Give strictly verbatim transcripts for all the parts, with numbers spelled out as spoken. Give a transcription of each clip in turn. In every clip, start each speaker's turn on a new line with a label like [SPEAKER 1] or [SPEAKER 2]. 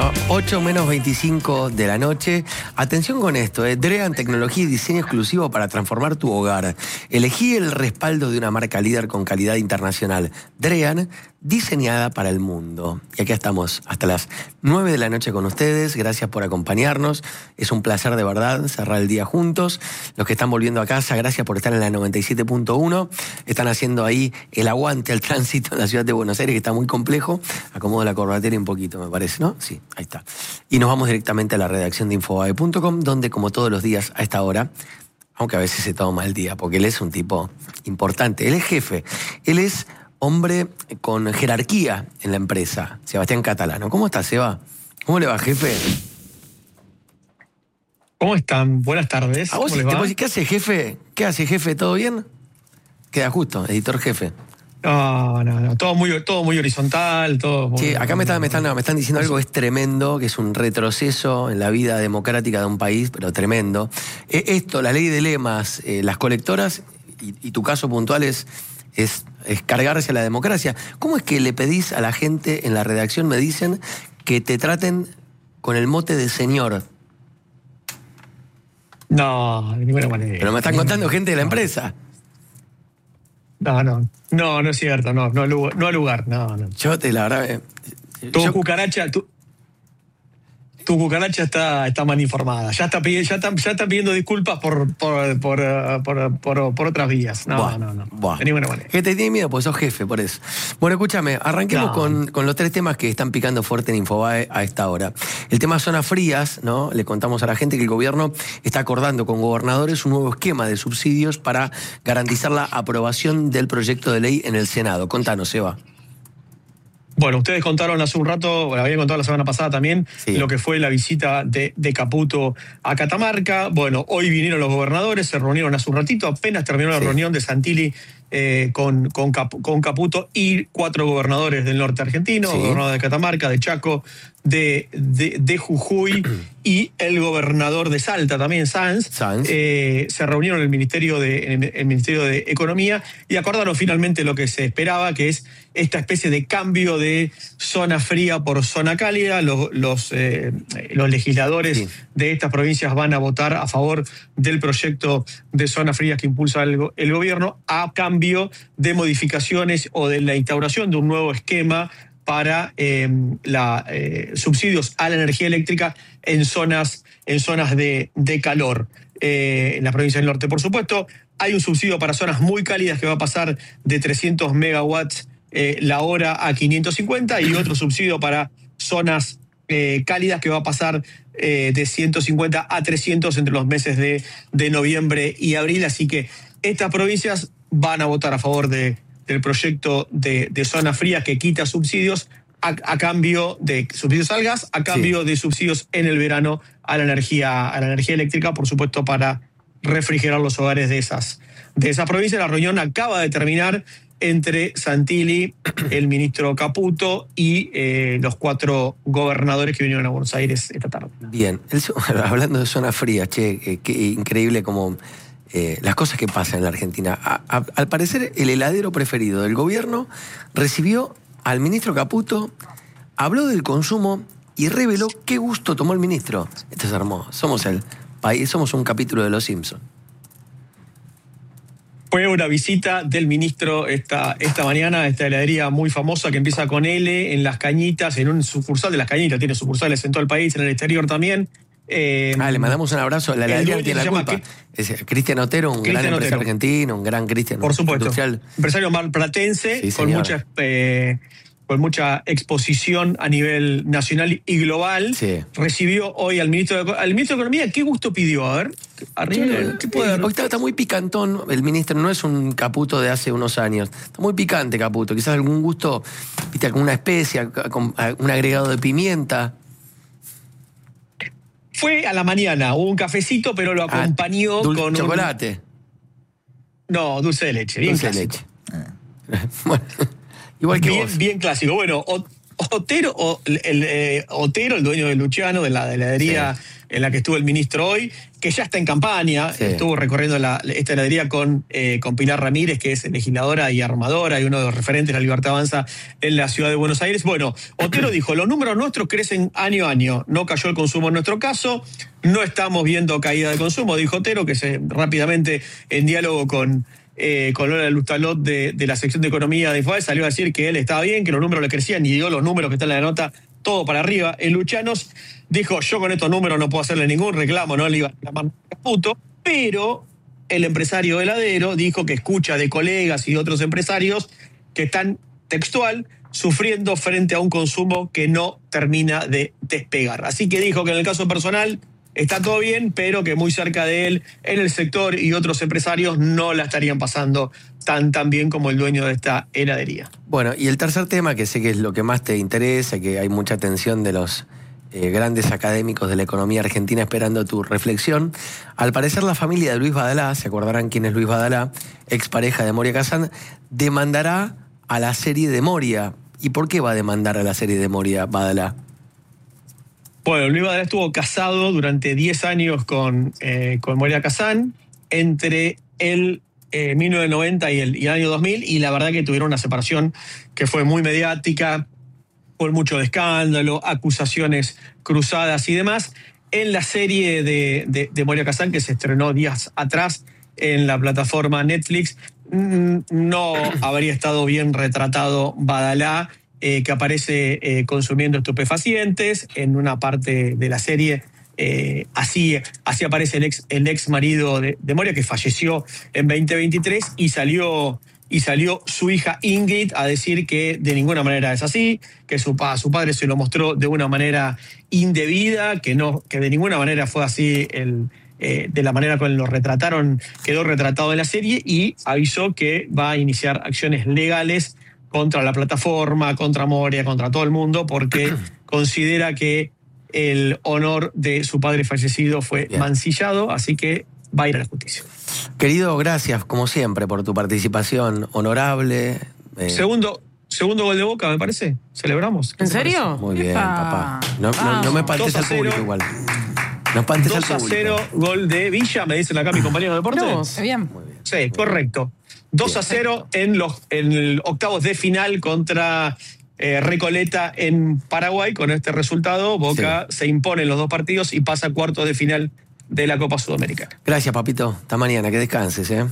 [SPEAKER 1] Bueno, ocho menos veinticinco de la noche. Atención con esto, eh. Drean, tecnología y diseño exclusivo para transformar tu hogar. Elegí el respaldo de una marca líder con calidad internacional. Drean, diseñada para el mundo. Y aquí estamos hasta las nueve de la noche con ustedes. Gracias por acompañarnos. Es un placer de verdad cerrar el día juntos. Los que están volviendo a casa, gracias por estar en la noventa y siete punto uno. Están haciendo ahí el aguante al tránsito en la ciudad de Buenos Aires, que está muy complejo. Acomodo la corbatera un poquito, me parece, ¿no? Sí, ahí está. Y nos vamos directamente a la redacción de Infobae punto com, donde, como todos los días a esta hora, aunque a veces se toma el día, porque él es un tipo importante. Él es jefe. Él es hombre con jerarquía en la empresa. Sebastián Catalano. ¿Cómo está, Seba? ¿Cómo le va, jefe?
[SPEAKER 2] ¿Cómo están? Buenas tardes.
[SPEAKER 1] ¿A vos
[SPEAKER 2] ¿Cómo les va?
[SPEAKER 1] ¿Qué hace, jefe? ¿Qué hace, jefe? ¿Todo bien? Queda justo, editor jefe.
[SPEAKER 2] No, no, no. Todo muy, todo muy horizontal, todo muy...
[SPEAKER 1] Sí, acá me están, me, están, me están diciendo algo que es tremendo, que es un retroceso en la vida democrática de un país, pero tremendo. Eh, esto, la ley de lemas, eh, las colectoras, y, y tu caso puntual es, es, es cargarse a la democracia. ¿Cómo es que le pedís a la gente en la redacción, me dicen, que te traten con el mote de señor?
[SPEAKER 2] No, de ninguna manera.
[SPEAKER 1] Pero me están contando gente de la empresa.
[SPEAKER 2] No, no, no, no es cierto, no, no al lugar, no al lugar, no, no.
[SPEAKER 1] Yo te la verdad... Eh,
[SPEAKER 2] Tu
[SPEAKER 1] yo...
[SPEAKER 2] cucaracha, tu, tu cucaracha está, está mal informada. Ya está, ya está, ya está pidiendo disculpas por, por, por, uh, por, por, por otras vías. No,
[SPEAKER 1] buah,
[SPEAKER 2] no, no.
[SPEAKER 1] Buah.
[SPEAKER 2] De ninguna manera.
[SPEAKER 1] Que te tiene miedo, pues sos jefe, por eso. Bueno, escúchame, arranquemos no. con, con los tres temas que están picando fuerte en Infobae a esta hora. El tema zonas frías, ¿no? Le contamos a la gente que el gobierno está acordando con gobernadores un nuevo esquema de subsidios para garantizar la aprobación del proyecto de ley en el Senado. Contanos, Eva.
[SPEAKER 2] Bueno, ustedes contaron hace un rato, bueno, habían contado la semana pasada también, sí, lo que fue la visita de, de Caputo a Catamarca. Bueno, hoy vinieron los gobernadores, se reunieron hace un ratito, apenas terminó la sí. reunión de Santilli eh, con, con, Cap, con Caputo y cuatro gobernadores del norte argentino, sí. gobernador de Catamarca, de Chaco, de, de, de Jujuy y el gobernador de Salta también, Sanz, Sanz. Eh, se reunieron en el Ministerio de, en el Ministerio de Economía y acordaron finalmente lo que se esperaba, que es esta especie de cambio de zona fría por zona cálida. Los, los, eh, los legisladores sí. de estas provincias van a votar a favor del proyecto de zonas frías que impulsa el, el gobierno, a cambio de modificaciones o de la instauración de un nuevo esquema para eh, la, eh, subsidios a la energía eléctrica en zonas, en zonas de, de calor. Eh, en la provincia del norte, por supuesto, hay un subsidio para zonas muy cálidas que va a pasar de trescientos megawatts eh, la hora a quinientos cincuenta y otro subsidio para zonas eh, cálidas que va a pasar eh, de ciento cincuenta a trescientos entre los meses de, de noviembre y abril. Así que estas provincias van a votar a favor de del proyecto de, de zona fría que quita subsidios a, a cambio de subsidios al gas, a cambio sí. de subsidios en el verano a la energía, a la energía eléctrica, por supuesto, para refrigerar los hogares de esas, de esas provincias. La reunión acaba de terminar entre Santilli, el ministro Caputo y eh, los cuatro gobernadores que vinieron a Buenos Aires esta tarde.
[SPEAKER 1] Bien, el, hablando de zona fría, che, qué, qué increíble como... Eh, las cosas que pasan en la Argentina. A, a, al parecer, el heladero preferido del gobierno recibió al ministro Caputo, habló del consumo y reveló qué gusto tomó el ministro. Esto es hermoso. Somos el país, somos un capítulo de Los Simpsons.
[SPEAKER 2] Fue una visita del ministro esta, esta mañana a esta heladería muy famosa que empieza con L, en Las Cañitas, en un sucursal de Las Cañitas, tiene sucursales en todo el país, en el exterior también. Eh,
[SPEAKER 1] ah, le mandamos un abrazo. La heladería tiene la culpa. Es Cristian Otero, un Cristian gran empresario Otero. argentino, un gran Cristian.
[SPEAKER 2] Por supuesto.
[SPEAKER 1] Industrial.
[SPEAKER 2] Empresario marplatense, sí, con, mucha, eh, con mucha exposición a nivel nacional y global. Sí. Recibió hoy al ministro, de, al ministro de Economía. ¿Qué gusto pidió? A ver. Arriba, ¿qué puede
[SPEAKER 1] eh, hoy está, está muy picantón. El ministro no es un Caputo de hace unos años. Está muy picante, Caputo. Quizás algún gusto, viste, alguna especia, un agregado de pimienta.
[SPEAKER 2] Fue a la mañana, hubo un cafecito, pero lo acompañó ah, con
[SPEAKER 1] chocolate.
[SPEAKER 2] Un... No, dulce de leche, bien
[SPEAKER 1] dulce
[SPEAKER 2] clásico.
[SPEAKER 1] De leche. Ah. Bueno, igual que
[SPEAKER 2] bien,
[SPEAKER 1] vos.
[SPEAKER 2] Bien clásico. Bueno, Otero, el, el, eh, Otero, el dueño de Luciano, de la heladería sí. en la que estuvo el ministro hoy, que ya está en campaña, sí. Estuvo recorriendo la, esta heladería con, eh, con Pilar Ramírez, que es legisladora y armadora y uno de los referentes de la Libertad Avanza en la ciudad de Buenos Aires. Bueno, Otero dijo, los números nuestros crecen año a año, no cayó el consumo en nuestro caso, no estamos viendo caída de consumo, dijo Otero, que se rápidamente en diálogo con... Eh, con Lola Lustalot de, de la sección de economía de Infobae salió a decir que él estaba bien, que los números le crecían y dio los números que están en la nota todo para arriba. El Luchanos dijo, yo con estos números no puedo hacerle ningún reclamo, no le iba a reclamar a Caputo, pero el empresario heladero dijo que escucha de colegas y de otros empresarios que están textual sufriendo frente a un consumo que no termina de despegar. Así que dijo que en el caso personal está todo bien, pero que muy cerca de él, en el sector y otros empresarios no la estarían pasando tan, tan bien como el dueño de esta heladería.
[SPEAKER 1] Bueno, y el tercer tema, que sé que es lo que más te interesa, que hay mucha atención de los eh, grandes académicos de la economía argentina esperando tu reflexión. Al parecer la familia de Luis Badalá, se acordarán quién es Luis Badalá, expareja de Moria Kazán, demandará a la serie de Moria. ¿Y por qué va a demandar a la serie de Moria Badalá?
[SPEAKER 2] Bueno, Luis Badalá estuvo casado durante diez años con, eh, con Moria Kazán, entre el eh, mil novecientos noventa y el, y el año dos mil, y la verdad que tuvieron una separación que fue muy mediática, por mucho de escándalo, acusaciones cruzadas y demás. En la serie de, de, de Moria Kazán, que se estrenó días atrás en la plataforma Netflix, no habría estado bien retratado Badalá, Eh, que aparece eh, consumiendo estupefacientes en una parte de la serie. Eh, así, así aparece el ex, el ex marido de, de Moria, que falleció en veinte veintitrés, y salió, y salió su hija Ingrid a decir que de ninguna manera es así, que su, pa, su padre se lo mostró de una manera indebida, que, no, que de ninguna manera fue así el, eh, de la manera con la que lo retrataron, quedó retratado en la serie, y avisó que va a iniciar acciones legales contra la plataforma, contra Moria, contra todo el mundo, porque considera que el honor de su padre fallecido fue Bien. mancillado, así que va a ir a la justicia.
[SPEAKER 1] Querido, gracias, como siempre, por tu participación honorable.
[SPEAKER 2] Eh... Segundo, segundo gol de Boca, me parece. Celebramos.
[SPEAKER 3] ¿En serio?
[SPEAKER 1] Muy bien, papá. No, no, no me espantes al público igual. No espantes al público.
[SPEAKER 2] dos a cero, gol de Villa, me dicen acá mis compañeros de deporte.
[SPEAKER 3] No, bien. Muy bien.
[SPEAKER 2] Sí, correcto. dos a cero en los en el octavos de final contra eh, Recoleta en Paraguay. Con este resultado, Boca sí. se impone en los dos partidos y pasa a cuartos de final de la Copa Sudamericana.
[SPEAKER 1] Gracias, papito. Hasta mañana, que descanses, ¿eh?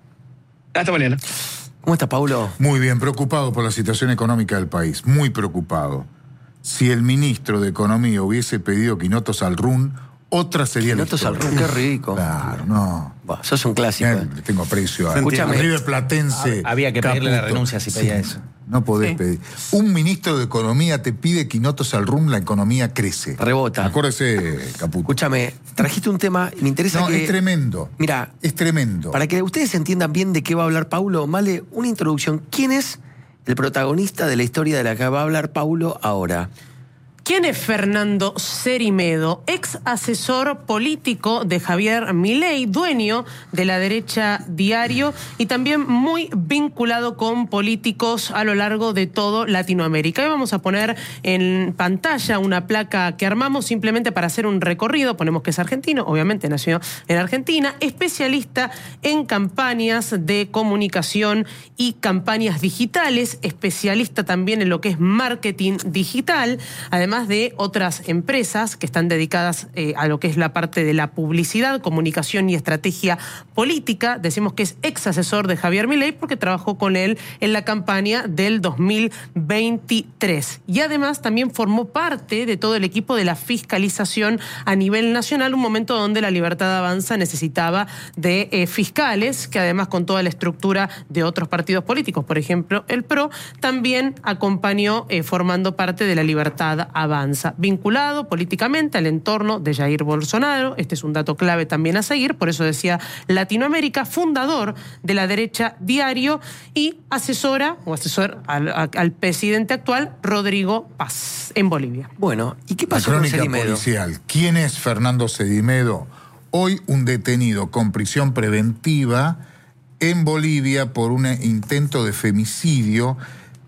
[SPEAKER 2] Hasta mañana.
[SPEAKER 1] ¿Cómo está, Paulo?
[SPEAKER 4] Muy bien, preocupado por la situación económica del país, muy preocupado. Si el ministro de Economía hubiese pedido quinotos al run, otra sería la
[SPEAKER 1] Quinotos al run, qué rico.
[SPEAKER 4] Claro, no.
[SPEAKER 1] Bah, sos un clásico.
[SPEAKER 4] Eh, le tengo aprecio a
[SPEAKER 1] Escúchame.
[SPEAKER 4] River Platense.
[SPEAKER 5] Había que pedirle
[SPEAKER 4] Caputo.
[SPEAKER 5] la renuncia si pedía
[SPEAKER 4] sí,
[SPEAKER 5] eso.
[SPEAKER 4] No podés
[SPEAKER 3] sí.
[SPEAKER 4] pedir. Un ministro de Economía te pide quinotos al rum, la economía crece.
[SPEAKER 1] Rebota.
[SPEAKER 4] Acuérdese, Caputo.
[SPEAKER 1] Escúchame, trajiste un tema, me interesa
[SPEAKER 4] no,
[SPEAKER 1] que...
[SPEAKER 4] es tremendo.
[SPEAKER 1] Mira,
[SPEAKER 4] es tremendo.
[SPEAKER 1] Para que ustedes entiendan bien de qué va a hablar Paulo, Male, una introducción. ¿Quién es el protagonista de la historia de la que va a hablar Paulo ahora?
[SPEAKER 3] ¿Quién es Fernando Cerimedo? Ex asesor político de Javier Milei, dueño de La Derecha Diario y también muy vinculado con políticos a lo largo de todo Latinoamérica. Hoy vamos a poner en pantalla una placa que armamos simplemente para hacer un recorrido. Ponemos que es argentino, obviamente nació en Argentina, especialista en campañas de comunicación y campañas digitales, especialista también en lo que es marketing digital, además de otras empresas que están dedicadas eh, a lo que es la parte de la publicidad, comunicación y estrategia política. Decimos que es ex asesor de Javier Milei porque trabajó con él en la campaña del dos mil veintitrés. Y además también formó parte de todo el equipo de la fiscalización a nivel nacional, un momento donde la Libertad Avanza necesitaba de eh, fiscales, que además con toda la estructura de otros partidos políticos, por ejemplo el P R O, también acompañó eh, formando parte de la Libertad Avanza. Vinculado políticamente al entorno de Jair Bolsonaro, este es un dato clave también a seguir, por eso decía Latinoamérica, fundador de La Derecha Diario y asesora o asesor al, al presidente actual, Rodrigo Paz, en Bolivia.
[SPEAKER 1] Bueno, ¿y qué pasó
[SPEAKER 4] la
[SPEAKER 1] con
[SPEAKER 4] crónica
[SPEAKER 1] Cerimedo?
[SPEAKER 4] policial. ¿Quién es Fernando Cerimedo? Hoy un detenido con prisión preventiva en Bolivia por un intento de femicidio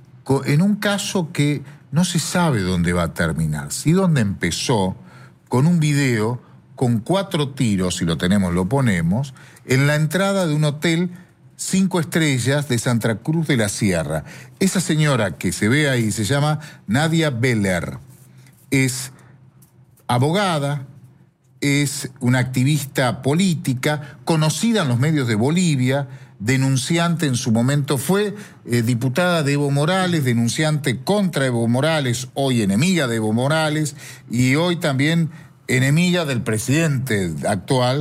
[SPEAKER 4] en un caso que no se sabe dónde va a terminar. Sí, dónde empezó con un video con cuatro tiros, si lo tenemos, lo ponemos, en la entrada de un hotel cinco estrellas de Santa Cruz de la Sierra. Esa señora que se ve ahí se llama Nadia Beller. Es abogada, es una activista política, conocida en los medios de Bolivia, denunciante en su momento, fue eh, diputada de Evo Morales, denunciante contra Evo Morales, hoy enemiga de Evo Morales, y hoy también enemiga del presidente actual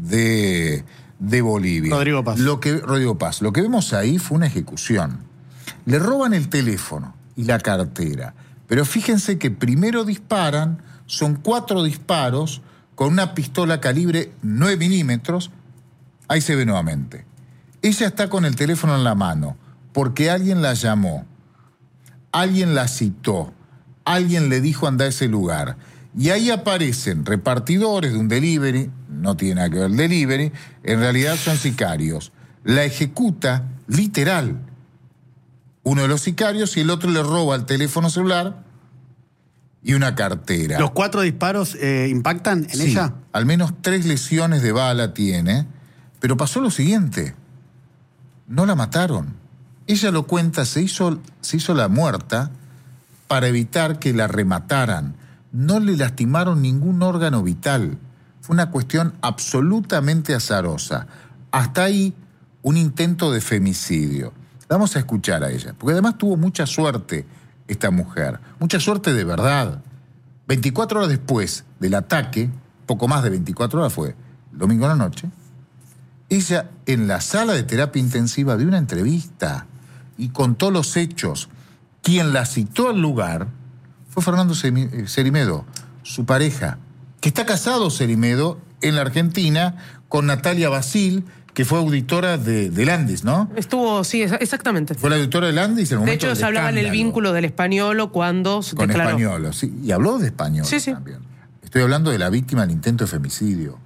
[SPEAKER 4] de, de Bolivia.
[SPEAKER 5] Rodrigo Paz.
[SPEAKER 4] Lo que, Rodrigo Paz. Lo que vemos ahí fue una ejecución. Le roban el teléfono y la cartera, pero fíjense que primero disparan, son cuatro disparos con una pistola calibre nueve milímetros, ahí se ve nuevamente. Ella está con el teléfono en la mano porque alguien la llamó, alguien la citó, alguien le dijo anda a ese lugar. Y ahí aparecen repartidores de un delivery, no tiene nada que ver el delivery, en realidad son sicarios. La ejecuta literal uno de los sicarios y el otro le roba el teléfono celular y una cartera.
[SPEAKER 5] ¿Los cuatro disparos eh, impactan en
[SPEAKER 4] sí,
[SPEAKER 5] ella?
[SPEAKER 4] Al menos tres lesiones de bala tiene, pero pasó lo siguiente. No la mataron. Ella lo cuenta, se hizo, se hizo la muerta para evitar que la remataran. No le lastimaron ningún órgano vital. Fue una cuestión absolutamente azarosa. Hasta ahí, un intento de femicidio. Vamos a escuchar a ella, porque además tuvo mucha suerte esta mujer. Mucha suerte de verdad. veinticuatro horas después del ataque, poco más de veinticuatro horas fue, el domingo a la noche, ella en la sala de terapia intensiva dio una entrevista y contó los hechos. Quien la citó al lugar fue Fernando Cerimedo, su pareja, que está casado Cerimedo en la Argentina con Natalia Basil, que fue auditora de, de Landis, ¿no?
[SPEAKER 3] Estuvo, sí, exactamente.
[SPEAKER 4] Fue la auditora de Landis en el momento
[SPEAKER 3] De hecho, se hablaba en el vínculo del Españolo cuando se
[SPEAKER 4] con
[SPEAKER 3] declaró.
[SPEAKER 4] Españolo, sí, y habló de Españolo
[SPEAKER 3] sí, sí.
[SPEAKER 4] también. Estoy hablando de la víctima del intento de femicidio.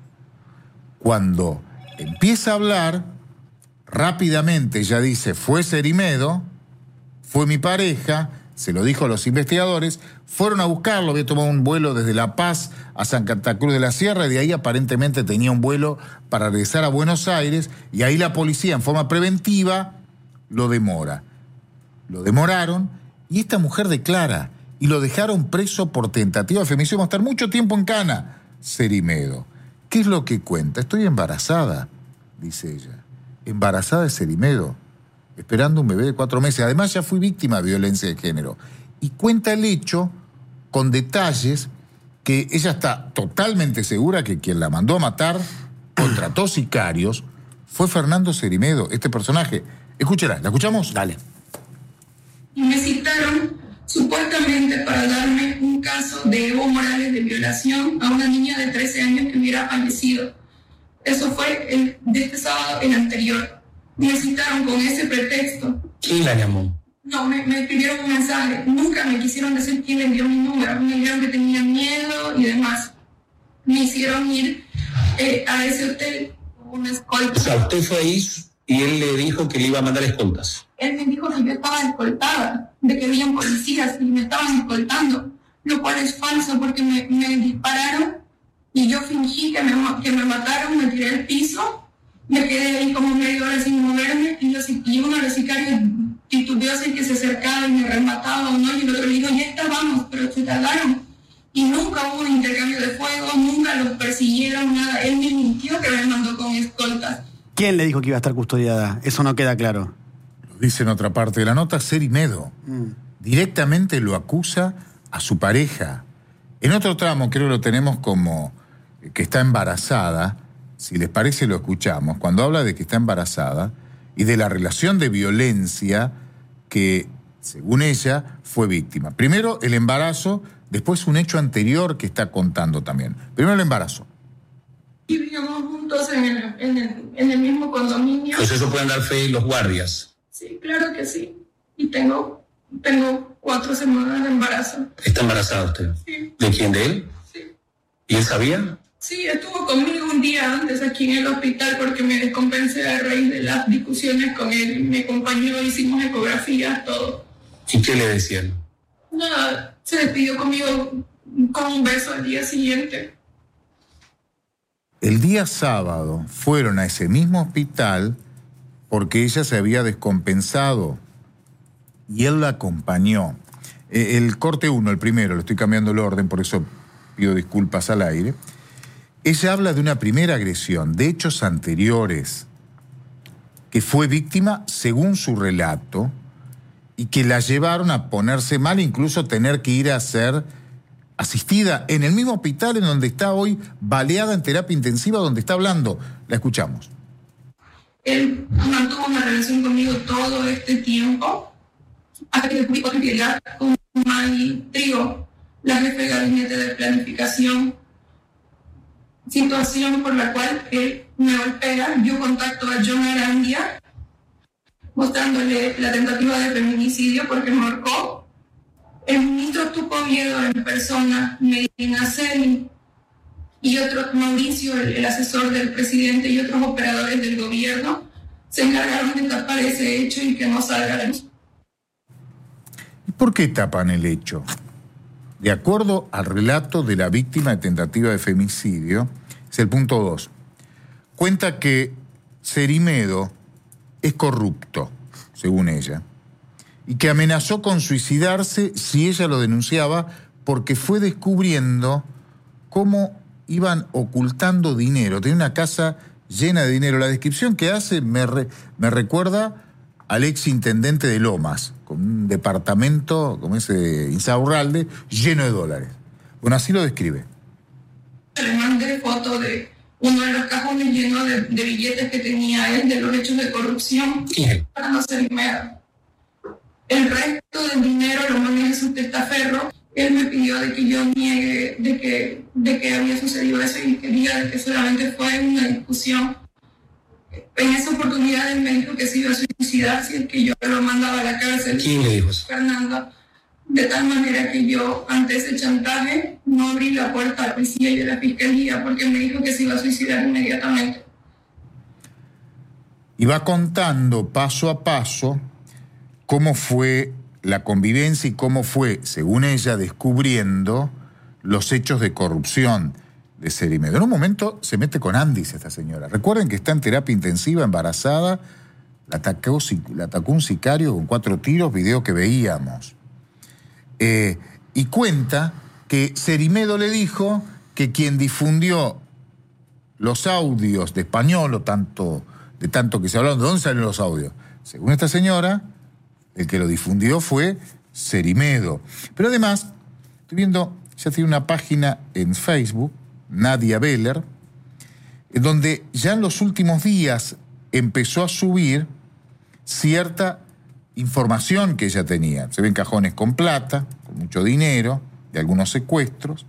[SPEAKER 4] Cuando empieza a hablar, rápidamente ella dice, fue Cerimedo, fue mi pareja, se lo dijo a los investigadores, fueron a buscarlo, había tomado un vuelo desde La Paz a Santa Cruz de la Sierra, y de ahí aparentemente tenía un vuelo para regresar a Buenos Aires, y ahí la policía en forma preventiva lo demora. Lo demoraron, y esta mujer declara, y lo dejaron preso por tentativa de femicidio, va a estar mucho tiempo en cana, Cerimedo. ¿Qué es lo que cuenta? Estoy embarazada, dice ella. Embarazada de Cerimedo, esperando un bebé de cuatro meses. Además, ya fui víctima de violencia de género. Y cuenta el hecho con detalles que ella está totalmente segura que quien la mandó a matar, contrató sicarios, fue Fernando Cerimedo, este personaje. Escúchela, ¿la escuchamos?
[SPEAKER 1] Dale.
[SPEAKER 6] Y me citaron supuestamente para darme un caso de Evo Morales de violación a una niña de trece años que hubiera fallecido. Eso fue el, de este sábado, el anterior. Me citaron con ese pretexto.
[SPEAKER 7] ¿Quién la llamó?
[SPEAKER 6] No, me, me escribieron un mensaje. Nunca me quisieron decir quién le dio mi número. Me dijeron que tenían miedo y demás. Me hicieron ir eh, a ese hotel con una escolta.
[SPEAKER 7] O sea, usted fue ahí y él le dijo que le iba a mandar escoltas.
[SPEAKER 6] Él me dijo que yo estaba escoltada, de que habían policías y me estaban escoltando, lo cual es falso porque me, me dispararon y yo fingí que me, que me mataron, me tiré al piso, me quedé ahí como media hora sin moverme y, los, y uno de los sicarios titubeó así que se acercaba y me remataba o no, y el otro le dijo, ya estábamos, pero se tardaron. Y nunca hubo un intercambio de fuego, nunca los persiguieron, nada. Él me mintió que me mandó con escoltas.
[SPEAKER 5] ¿Quién le dijo que iba a estar custodiada? Eso no queda claro.
[SPEAKER 4] Dice en otra parte de la nota, Cerimedo mm. directamente lo acusa a su pareja. En otro tramo, creo que lo tenemos como que está embarazada, si les parece lo escuchamos, cuando habla de que está embarazada y de la relación de violencia que, según ella, fue víctima. Primero el embarazo, después un hecho anterior que está contando también. Primero el embarazo.
[SPEAKER 6] Y vivíamos juntos en el, en el, en el mismo condominio.
[SPEAKER 7] Pues eso pueden dar fe los guardias.
[SPEAKER 6] Sí, claro que sí. Y tengo, tengo cuatro semanas de embarazo.
[SPEAKER 7] ¿Está embarazada usted?
[SPEAKER 6] Sí.
[SPEAKER 7] ¿De quién? ¿De él?
[SPEAKER 6] Sí.
[SPEAKER 7] ¿Y él sabía?
[SPEAKER 6] Sí, estuvo conmigo un día antes aquí en el hospital porque me descompensé a raíz de las discusiones con él. Me acompañó, hicimos ecografías, todo.
[SPEAKER 7] ¿Y qué le decían?
[SPEAKER 6] Nada, se despidió conmigo con un beso al día siguiente.
[SPEAKER 4] El día sábado fueron a ese mismo hospital porque ella se había descompensado y él la acompañó. El corte uno, el primero, le estoy cambiando el orden, por eso pido disculpas al aire. Ella habla de una primera agresión, de hechos anteriores, que fue víctima, según su relato, y que la llevaron a ponerse mal, incluso tener que ir a ser asistida en el mismo hospital en donde está hoy, baleada en terapia intensiva, donde está hablando. La escuchamos.
[SPEAKER 6] Él mantuvo una relación conmigo todo este tiempo, hasta que descubrí con infidelidad con Maggie Trigo, la jefe de gabinete de planificación, situación por la cual él me golpea. Yo contacto a John Arandia, mostrándole la tentativa de feminicidio porque me ahorcó. El ministro Tuco Viedo en persona, Medina Celi y otro, Mauricio, el, el asesor del presidente, y otros operadores del gobierno se encargaron de tapar ese hecho y que no salga a la luz.
[SPEAKER 4] ¿Y por qué tapan el hecho? De acuerdo al relato de la víctima de tentativa de femicidio, es el punto dos. Cuenta que Cerimedo es corrupto, según ella, y que amenazó con suicidarse si ella lo denunciaba porque fue descubriendo cómo iban ocultando dinero. Tenía una casa llena de dinero. La descripción que hace me, re, me recuerda al ex intendente de Lomas, con un departamento, como ese Insaurralde, lleno de dólares. Bueno, así lo describe.
[SPEAKER 6] Le mandé foto de uno de los cajones llenos de, de billetes que tenía él de los hechos de corrupción para no ser mera. El resto del dinero lo maneja su testaferro. Él me pidió de que yo niegue de que, de que había sucedido eso y que diga de que solamente fue una discusión. En esa oportunidad él me dijo que se iba a suicidar si es que yo lo mandaba a la cárcel.
[SPEAKER 7] ¿Quién le dijo eso?
[SPEAKER 6] Fernando. De tal manera que yo, ante ese chantaje, no abrí la puerta a la policía y a la fiscalía porque me dijo que se iba a suicidar inmediatamente.
[SPEAKER 4] Y va contando paso a paso cómo fue la convivencia y cómo fue, según ella, descubriendo los hechos de corrupción de Cerimedo. En un momento se mete con Andis esta señora. Recuerden que está en terapia intensiva, embarazada, la atacó, la atacó un sicario con cuatro tiros, video que veíamos. Eh, y cuenta que Cerimedo le dijo que quien difundió los audios de Español, o tanto, de tanto que se hablaron, ¿de dónde salen los audios? Según esta señora, el que lo difundió fue Cerimedo. Pero además, estoy viendo, ya tiene una página en Facebook, Nadia Beller, en donde ya en los últimos días empezó a subir cierta información que ella tenía. Se ven cajones con plata, con mucho dinero, de algunos secuestros,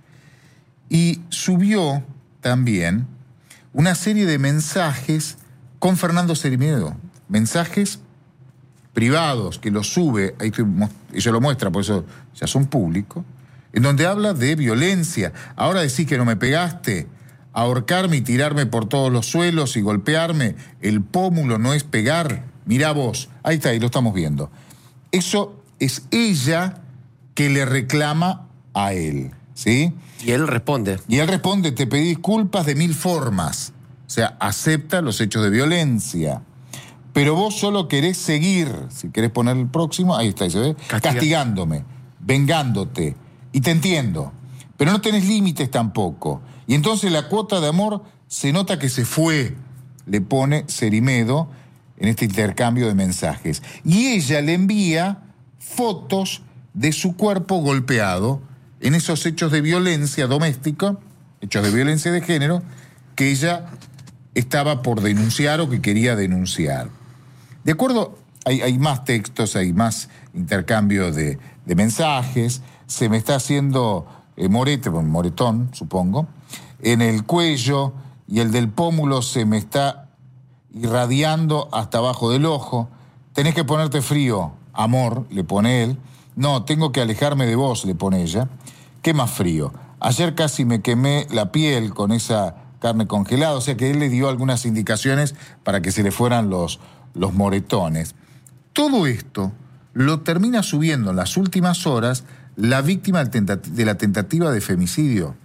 [SPEAKER 4] y subió también una serie de mensajes con Fernando Cerimedo, mensajes privados que los sube, ahí estoy, ella lo muestra, por eso ya son públicos, en donde habla de violencia. Ahora decís que no me pegaste, ahorcarme y tirarme por todos los suelos y golpearme, el pómulo no es pegar. Mirá vos, ahí está, ahí lo estamos viendo. Eso es ella que le reclama a él, ¿sí?
[SPEAKER 1] Y él responde.
[SPEAKER 4] Y él responde, te pedí disculpas de mil formas. O sea, acepta los hechos de violencia. Pero vos solo querés seguir, si querés poner el próximo, ahí está, ¿se ve?
[SPEAKER 1] Castiga.
[SPEAKER 4] Castigándome, vengándote. Y te entiendo, pero no tenés límites tampoco. Y entonces la cuota de amor se nota que se fue, le pone Cerimedo en este intercambio de mensajes. Y ella le envía fotos de su cuerpo golpeado en esos hechos de violencia doméstica, hechos de violencia de género, que ella estaba por denunciar o que quería denunciar. De acuerdo, hay, hay más textos, hay más intercambio de, de mensajes, se me está haciendo eh, morete, moretón, supongo, en el cuello, y el del pómulo se me está irradiando hasta abajo del ojo. Tenés que ponerte frío, amor, le pone él. No, tengo que alejarme de vos, le pone ella. ¿Qué más frío? Ayer casi me quemé la piel con esa carne congelada, o sea que él le dio algunas indicaciones para que se le fueran los, los moretones. Todo esto lo termina subiendo en las últimas horas la víctima de la tentativa de femicidio,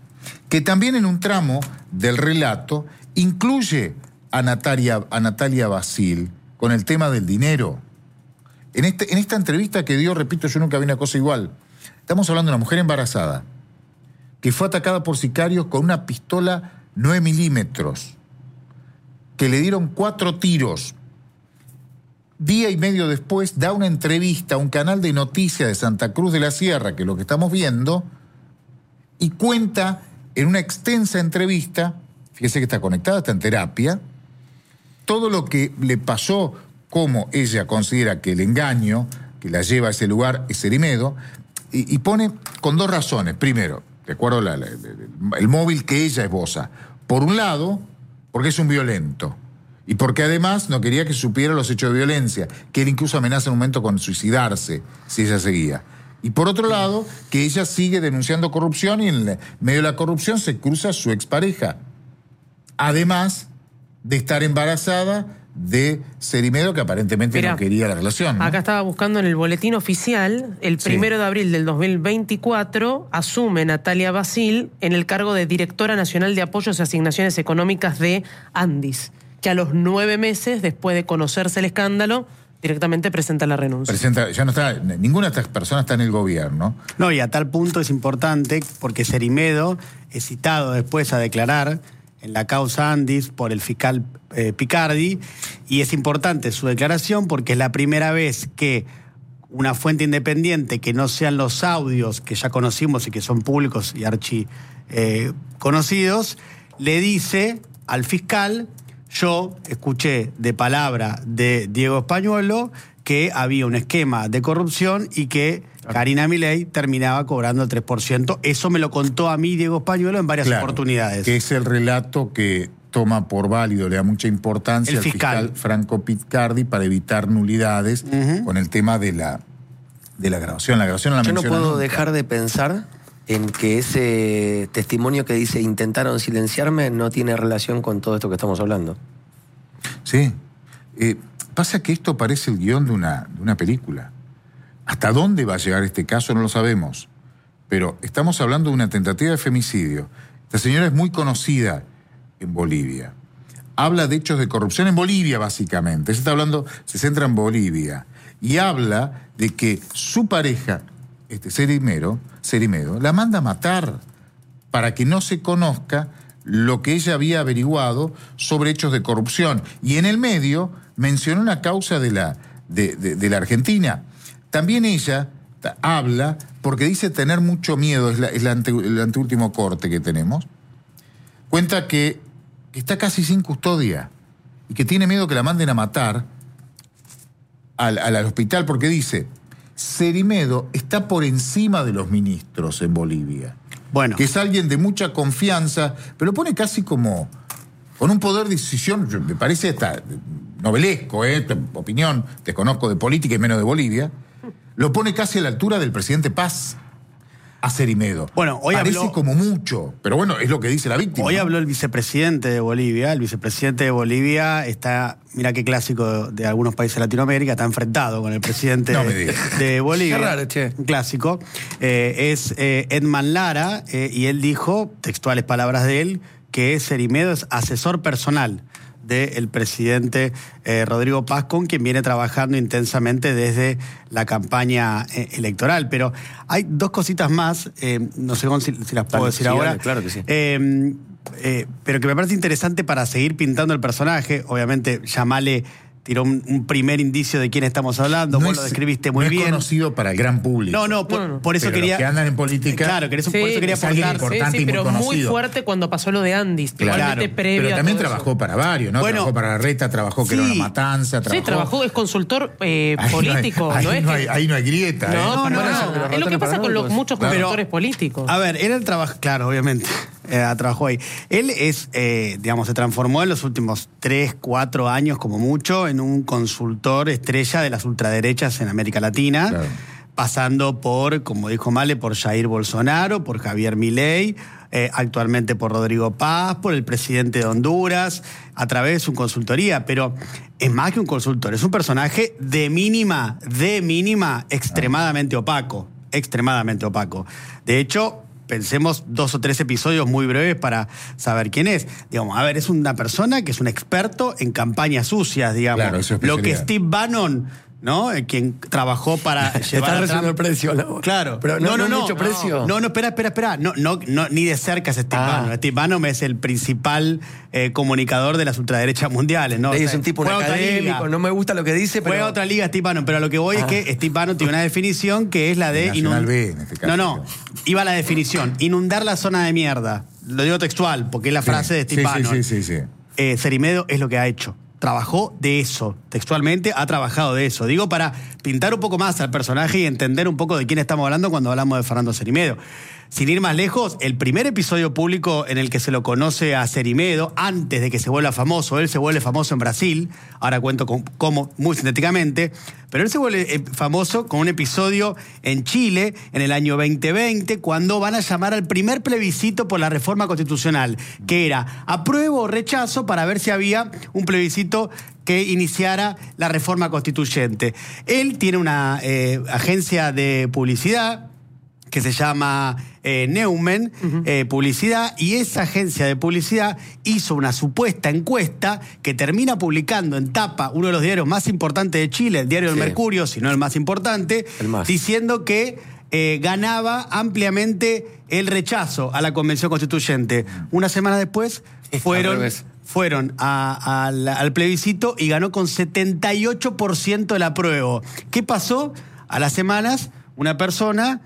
[SPEAKER 4] que también en un tramo del relato incluye a Natalia, a Natalia Basil con el tema del dinero. En, este, en esta entrevista que dio, repito, yo nunca vi una cosa igual. Estamos hablando de una mujer embarazada que fue atacada por sicarios con una pistola nueve milímetros, que le dieron cuatro tiros. Día y medio después da una entrevista a un canal de noticias de Santa Cruz de la Sierra, que es lo que estamos viendo, y cuenta en una extensa entrevista, fíjese que está conectada, está en terapia, todo lo que le pasó, cómo ella considera que el engaño que la lleva a ese lugar es Cerimedo, y, y pone con dos razones. Primero, de acuerdo al el móvil que ella esboza. Por un lado, porque es un violento. Y porque además no quería que supiera los hechos de violencia, que él incluso amenaza en un momento con suicidarse si ella seguía. Y por otro lado, que ella sigue denunciando corrupción y en medio de la corrupción se cruza su expareja. Además de estar embarazada de Cerimedo, que aparentemente Mirá, no quería la relación, ¿no?
[SPEAKER 3] Acá estaba buscando en el boletín oficial, el primero sí. de abril del dos mil veinticuatro, asume Natalia Basil en el cargo de Directora Nacional de Apoyos y Asignaciones Económicas de Andis, que a los nueve meses, después de conocerse el escándalo, directamente presenta la renuncia.
[SPEAKER 4] Presenta, ya no está, ninguna de estas personas está en el gobierno.
[SPEAKER 5] No, y a tal punto es importante porque Cerimedo es citado después a declarar en la causa Andis por el fiscal eh, Picardi, y es importante su declaración porque es la primera vez que una fuente independiente, que no sean los audios que ya conocimos y que son públicos y archi eh, conocidos, le dice al fiscal: yo escuché de palabra de Diego Españuelo que había un esquema de corrupción y que Karina Milei terminaba cobrando el tres por ciento. Eso me lo contó a mí Diego Españuelo en varias claro, oportunidades.
[SPEAKER 4] Que es el relato que toma por válido, le da mucha importancia
[SPEAKER 5] el
[SPEAKER 4] al
[SPEAKER 5] fiscal.
[SPEAKER 4] fiscal Franco Picardi para evitar nulidades uh-huh. con el tema de la, de la grabación. La grabación la
[SPEAKER 1] Yo no puedo
[SPEAKER 4] nunca.
[SPEAKER 1] dejar de pensar en que ese testimonio que dice intentaron silenciarme no tiene relación con todo esto que estamos hablando.
[SPEAKER 4] Sí. Eh, pasa que esto parece el guión de una, de una película. ¿Hasta dónde va a llegar este caso? No lo sabemos. Pero estamos hablando de una tentativa de femicidio. Esta señora es muy conocida en Bolivia. Habla de hechos de corrupción en Bolivia, básicamente. Se está hablando, se centra en Bolivia. Y habla de que su pareja, este Cerimedo, Cerimedo, la manda a matar para que no se conozca lo que ella había averiguado sobre hechos de corrupción. Y en el medio mencionó una causa de la, de, de, de la Argentina. También ella habla, porque dice tener mucho miedo, es, la, es la ante, el anteúltimo corte que tenemos, cuenta que, que está casi sin custodia y que tiene miedo que la manden a matar al, al, al hospital, porque dice, Cerimedo está por encima de los ministros en Bolivia.
[SPEAKER 5] Bueno.
[SPEAKER 4] Que es alguien de mucha confianza, pero lo pone casi como con un poder de decisión, me parece hasta novelesco, ¿eh? Opinión, desconozco de política y menos de Bolivia. Lo pone casi a la altura del presidente Paz a Cerimedo.
[SPEAKER 5] Bueno, hoy
[SPEAKER 4] Parece
[SPEAKER 5] habló,
[SPEAKER 4] como mucho, pero bueno, es lo que dice la víctima.
[SPEAKER 5] Hoy
[SPEAKER 4] ¿no?
[SPEAKER 5] habló el vicepresidente de Bolivia. El vicepresidente de Bolivia está, mira qué clásico de, de algunos países de Latinoamérica, está enfrentado con el presidente
[SPEAKER 4] no
[SPEAKER 5] de, de Bolivia.
[SPEAKER 1] Qué raro, che.
[SPEAKER 5] Un clásico. Eh, es eh, Edman Lara, eh, y él dijo, textuales palabras de él, que Cerimedo es asesor personal del presidente eh, Rodrigo Paz, con quien viene trabajando intensamente desde la campaña eh, electoral. Pero hay dos cositas más, eh, no sé si, si las puedo
[SPEAKER 1] Vale,
[SPEAKER 5] decir
[SPEAKER 1] sí,
[SPEAKER 5] ahora.
[SPEAKER 1] vale, claro que sí.
[SPEAKER 5] Eh, eh, pero que me parece interesante para seguir pintando el personaje. Obviamente, Yamale tiró un, un primer indicio de quién estamos hablando, no vos es, lo describiste muy
[SPEAKER 4] no
[SPEAKER 5] bien.
[SPEAKER 4] No es conocido para el gran público.
[SPEAKER 5] No, no, por,
[SPEAKER 3] no, no.
[SPEAKER 5] por eso
[SPEAKER 4] pero
[SPEAKER 5] quería...
[SPEAKER 4] Los que andan en política...
[SPEAKER 5] Claro, que eso,
[SPEAKER 3] sí,
[SPEAKER 5] por eso quería
[SPEAKER 4] es alguien
[SPEAKER 5] aportar.
[SPEAKER 4] importante
[SPEAKER 3] sí, sí,
[SPEAKER 4] y muy
[SPEAKER 3] pero
[SPEAKER 4] conocido.
[SPEAKER 3] muy fuerte cuando pasó lo de Andis.
[SPEAKER 5] Claro,
[SPEAKER 3] Igualmente previo
[SPEAKER 4] pero
[SPEAKER 3] a
[SPEAKER 4] también
[SPEAKER 3] todo
[SPEAKER 4] trabajó
[SPEAKER 3] eso.
[SPEAKER 4] para varios, ¿no?
[SPEAKER 5] Bueno,
[SPEAKER 4] trabajó para la Reta, trabajó
[SPEAKER 5] sí,
[SPEAKER 4] que era una matanza, trabajó...
[SPEAKER 3] Sí, trabajó, es consultor eh,
[SPEAKER 4] ahí
[SPEAKER 3] político.
[SPEAKER 4] No hay,
[SPEAKER 3] no
[SPEAKER 4] ahí,
[SPEAKER 3] es
[SPEAKER 4] no
[SPEAKER 3] que...
[SPEAKER 4] hay, ahí no hay grieta.
[SPEAKER 3] No,
[SPEAKER 4] ¿eh?
[SPEAKER 3] no, no,
[SPEAKER 1] Bueno,
[SPEAKER 3] no. Es lo que pasa con los, muchos
[SPEAKER 4] Claro.
[SPEAKER 3] consultores políticos.
[SPEAKER 5] A ver, él trabaja, claro, obviamente, eh, trabajó ahí. Él es, eh, digamos, se transformó en los últimos tres, cuatro años como mucho en un consultor estrella de las ultraderechas en América Latina,
[SPEAKER 4] Claro.
[SPEAKER 5] pasando por, como dijo Male, por Jair Bolsonaro, por Javier Milei, eh, actualmente por Rodrigo Paz, por el presidente de Honduras, a través de su consultoría. Pero es más que un consultor, es un personaje de mínima, de mínima, extremadamente opaco. Extremadamente opaco. De hecho, pensemos dos o tres episodios muy breves para saber quién es. Digamos, a ver, es una persona que es un experto en campañas sucias, digamos.
[SPEAKER 4] Claro, eso es
[SPEAKER 5] lo que
[SPEAKER 4] especialidad.
[SPEAKER 5] Steve Bannon, ¿no? Quien trabajó para llevar
[SPEAKER 1] Está
[SPEAKER 5] a
[SPEAKER 1] resumiendo el
[SPEAKER 5] Trump.
[SPEAKER 1] precio. ¿no?
[SPEAKER 5] Claro.
[SPEAKER 1] Pero no, no, no, mucho precio.
[SPEAKER 5] No, no, espera, espera, espera. No, no, no, ni de cerca es Steve
[SPEAKER 1] Ah.
[SPEAKER 5] Bannon. Steve Bannon es el principal eh, comunicador de las ultraderechas mundiales, ¿no? O
[SPEAKER 1] Es
[SPEAKER 5] sea,
[SPEAKER 1] un tipo, un
[SPEAKER 5] juega otra
[SPEAKER 1] académico,
[SPEAKER 5] liga.
[SPEAKER 1] no me gusta lo que dice, pero...
[SPEAKER 5] Juega otra liga Steve Bannon, pero a lo que voy
[SPEAKER 1] Ah.
[SPEAKER 5] es que Steve Bannon tiene una definición que es la de...
[SPEAKER 4] Nacional
[SPEAKER 5] inund-
[SPEAKER 4] B, en este caso.
[SPEAKER 5] No, no, iba a la definición. Inundar la zona de mierda. Lo digo textual, porque es la
[SPEAKER 4] Sí,
[SPEAKER 5] frase de Steve
[SPEAKER 4] sí,
[SPEAKER 5] Bannon.
[SPEAKER 4] Sí, sí, sí, sí.
[SPEAKER 5] Eh, Cerimedo es lo que ha hecho. Trabajó de eso, textualmente ha trabajado de eso. Digo, para pintar un poco más al personaje y entender un poco de quién estamos hablando cuando hablamos de Fernando Cerimedo. Sin ir más lejos, el primer episodio público en el que se lo conoce a Cerimedo, antes de que se vuelva famoso, él se vuelve famoso en Brasil, ahora cuento con, cómo muy sintéticamente, pero él se vuelve eh, famoso con un episodio en Chile en el año veinte veinte, cuando van a llamar al primer plebiscito por la reforma constitucional, que era apruebo o rechazo para ver si había un plebiscito que iniciara la reforma constituyente. Él tiene una eh, agencia de publicidad que se llama eh, Neumann, uh-huh. eh, Publicidad, y esa agencia de publicidad hizo una supuesta encuesta que termina publicando en tapa uno de los diarios más importantes de Chile, el diario sí. El Mercurio, si no el más importante,
[SPEAKER 1] el más.
[SPEAKER 5] diciendo que eh, ganaba ampliamente el rechazo a la Convención Constituyente. Una semana después fueron... Fueron a, a, al plebiscito y ganó con setenta y ocho por ciento del apruebo. ¿Qué pasó? A las semanas, una persona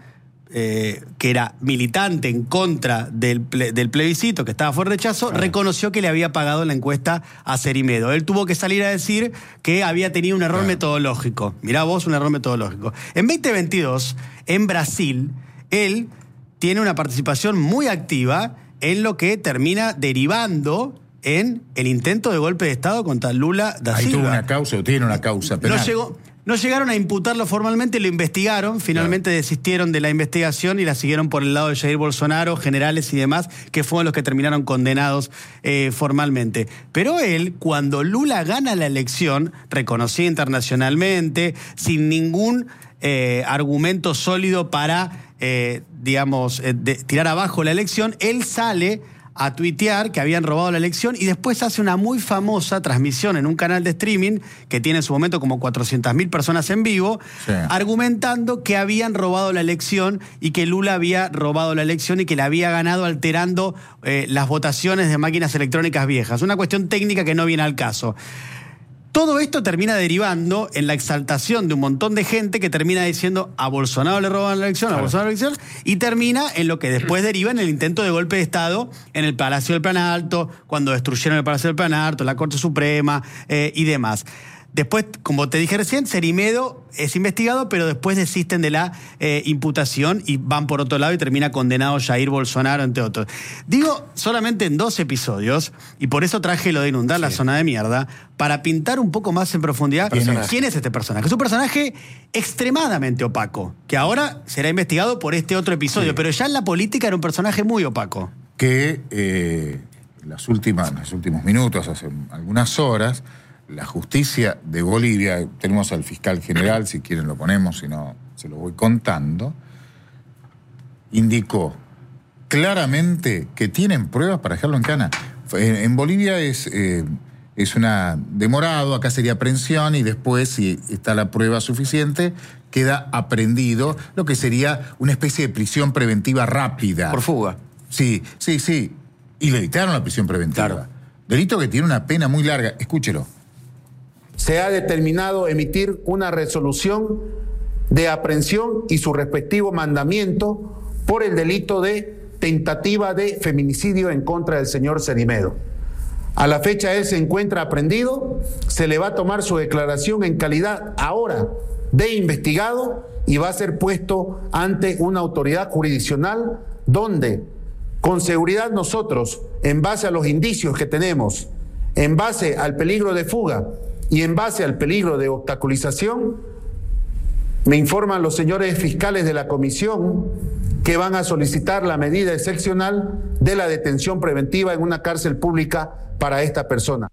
[SPEAKER 5] eh, que era militante en contra del, ple, del plebiscito, que estaba por rechazo, claro. reconoció que le había pagado la encuesta a Cerimedo. Él tuvo que salir a decir que había tenido un error claro. metodológico. Mirá vos, un error metodológico. En veinte veintidós, en Brasil, él tiene una participación muy activa en lo que termina derivando en el intento de golpe de Estado contra Lula da Silva.
[SPEAKER 4] Ahí tuvo una causa, o tiene una causa penal.
[SPEAKER 5] No, llegó, no llegaron a imputarlo formalmente, lo investigaron, finalmente claro. desistieron de la investigación y la siguieron por el lado de Jair Bolsonaro, generales y demás, que fueron los que terminaron condenados eh, formalmente. Pero él, cuando Lula gana la elección, reconocido internacionalmente, sin ningún eh, argumento sólido para, eh, digamos, eh, de, tirar abajo la elección, él sale a tuitear que habían robado la elección y después hace una muy famosa transmisión en un canal de streaming que tiene en su momento como cuatrocientas mil personas en vivo, sí. argumentando que habían robado la elección y que Lula había robado la elección y que la había ganado alterando eh, las votaciones de máquinas electrónicas viejas. Una cuestión técnica que no viene al caso. Todo esto termina derivando en la exaltación de un montón de gente que termina diciendo a Bolsonaro le roban la elección, claro. a Bolsonaro la elección, y termina en lo que después deriva en el intento de golpe de Estado en el Palacio del Plan Alto, cuando destruyeron el Palacio del Plan Alto, la Corte Suprema eh, y demás. Después, como te dije recién, Cerimedo es investigado, pero después desisten de la eh, imputación y van por otro lado y termina condenado Jair Bolsonaro, entre otros. Digo, solamente en dos episodios, y por eso traje lo de inundar sí. la zona de mierda, para pintar un poco más en profundidad quién es, quién es este personaje. Es un personaje extremadamente opaco, que ahora será investigado por este otro episodio, sí. pero ya en la política era un personaje muy opaco.
[SPEAKER 4] Que eh, las últimas, los últimos minutos, hace algunas horas, la justicia de Bolivia, tenemos al fiscal general, si quieren lo ponemos, si no se lo voy contando, indicó claramente que tienen pruebas para dejarlo en cana. En, en Bolivia es, eh, es una demorado, acá sería aprehensión y después, si está la prueba suficiente, queda aprehendido, lo que sería una especie de prisión preventiva rápida.
[SPEAKER 1] Por fuga.
[SPEAKER 4] Sí, sí, sí. Y le dictaron la prisión preventiva.
[SPEAKER 1] Claro.
[SPEAKER 4] Delito que tiene una pena muy larga. Escúchelo.
[SPEAKER 8] Se ha determinado emitir una resolución de aprehensión y su respectivo mandamiento por el delito de tentativa de feminicidio en contra del señor Cerimedo. A la fecha él se encuentra aprehendido, se le va a tomar su declaración en calidad ahora de investigado y va a ser puesto ante una autoridad jurisdiccional donde con seguridad nosotros, en base a los indicios que tenemos, en base al peligro de fuga y en base al peligro de obstaculización, me informan los señores fiscales de la comisión que van a solicitar la medida excepcional de la detención preventiva en una cárcel pública para esta persona.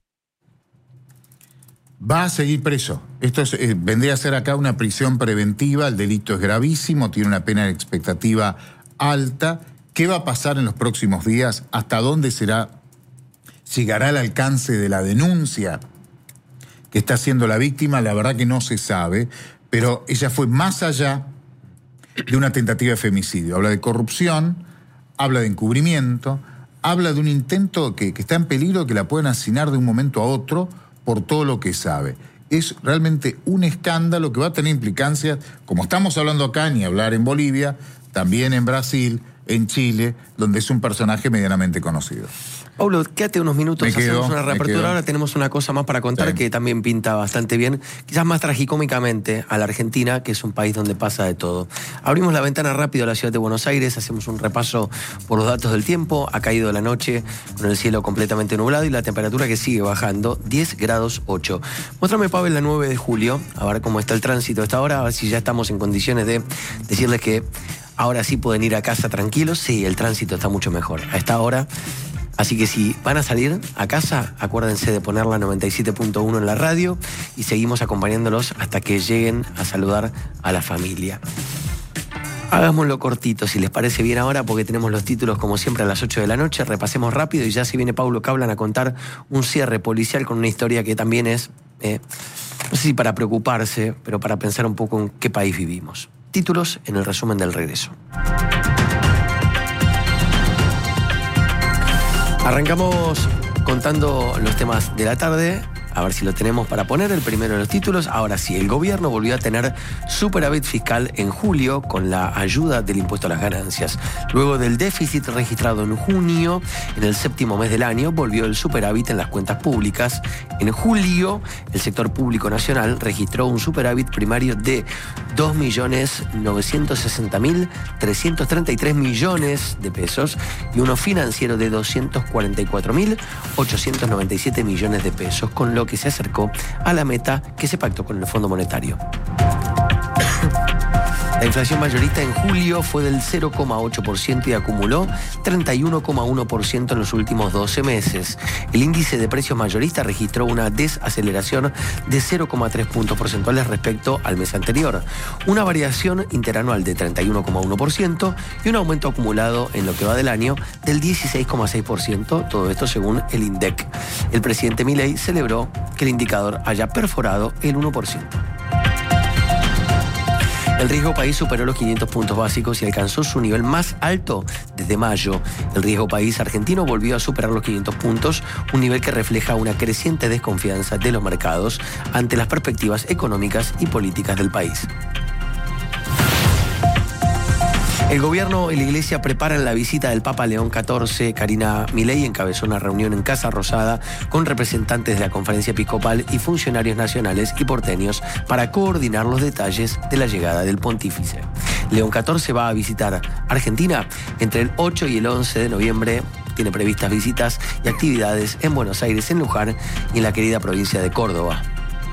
[SPEAKER 4] Va a seguir preso. Esto es, eh, vendría a ser acá una prisión preventiva, el delito es gravísimo, tiene una pena de expectativa alta. ¿Qué va a pasar en los próximos días? ¿Hasta dónde será, llegará el alcance de la denuncia que está haciendo la víctima? La verdad que no se sabe, pero ella fue más allá de una tentativa de femicidio. Habla de corrupción, habla de encubrimiento, habla de un intento que, que está en peligro, que la pueden asesinar de un momento a otro por todo lo que sabe. Es realmente un escándalo que va a tener implicancias, como estamos hablando acá, ni hablar en Bolivia, también en Brasil, en Chile, donde es un personaje medianamente conocido.
[SPEAKER 1] Paulo, quédate unos minutos,
[SPEAKER 4] Me quedo,
[SPEAKER 1] hacemos una
[SPEAKER 4] me
[SPEAKER 1] reapertura.
[SPEAKER 4] quedo.
[SPEAKER 1] Ahora tenemos una cosa más para contar
[SPEAKER 4] Sí.
[SPEAKER 1] que también pinta bastante bien, quizás más tragicómicamente a la Argentina, que es un país donde pasa de todo. Abrimos la ventana rápido a la ciudad de Buenos Aires, hacemos un repaso por los datos del tiempo. Ha caído la noche con el cielo completamente nublado y la temperatura que sigue bajando, diez grados ocho. Muéstrame, Pavel, la nueve de julio, a ver cómo está el tránsito a esta hora, a ver si ya estamos en condiciones de decirles que ahora sí pueden ir a casa tranquilos. Sí, el tránsito está mucho mejor a esta hora. Así que si van a salir a casa, acuérdense de poner la noventa y siete punto uno en la radio y seguimos acompañándolos hasta que lleguen a saludar a la familia. Hagámoslo cortito, si les parece bien ahora, porque tenemos los títulos como siempre a las ocho de la noche. Repasemos rápido y ya se viene Paulo Cablan a contar un cierre policial con una historia que también es, eh, no sé si para preocuparse, pero para pensar un poco en qué país vivimos. Títulos en el resumen del regreso. Arrancamos contando los temas de la tarde. A ver si lo tenemos para poner el primero de los títulos. Ahora sí, el gobierno volvió a tener superávit fiscal en julio con la ayuda del impuesto a las ganancias. Luego del déficit registrado en junio, en el séptimo mes del año, volvió el superávit en las cuentas públicas. En julio, el sector público nacional registró un superávit primario de dos millones novecientos sesenta mil trescientos treinta y tres millones de pesos y uno financiero de doscientos cuarenta y cuatro mil ochocientos noventa y siete millones de pesos, con lo que se acercó a la meta que se pactó con el Fondo Monetario. La inflación mayorista en julio fue del cero coma ocho por ciento y acumuló treinta y uno coma uno por ciento en los últimos doce meses. El índice de precios mayorista registró una desaceleración de cero coma tres puntos porcentuales respecto al mes anterior, una variación interanual de treinta y uno coma uno por ciento y un aumento acumulado en lo que va del año del dieciséis coma seis por ciento, todo esto según el INDEC. El presidente Milei celebró que el indicador haya perforado el uno por ciento. El riesgo país superó los quinientos puntos básicos y alcanzó su nivel más alto desde mayo. El riesgo país argentino volvió a superar los quinientos puntos, un nivel que refleja una creciente desconfianza de los mercados ante las perspectivas económicas y políticas del país. El gobierno y la iglesia preparan la visita del Papa León catorce. Karina Milei encabezó una reunión en Casa Rosada con representantes de la Conferencia Episcopal y funcionarios nacionales y porteños para coordinar los detalles de la llegada del pontífice. León catorce va a visitar Argentina entre el ocho y el once de noviembre. Tiene previstas visitas y actividades en Buenos Aires, en Luján y en la querida provincia de Córdoba.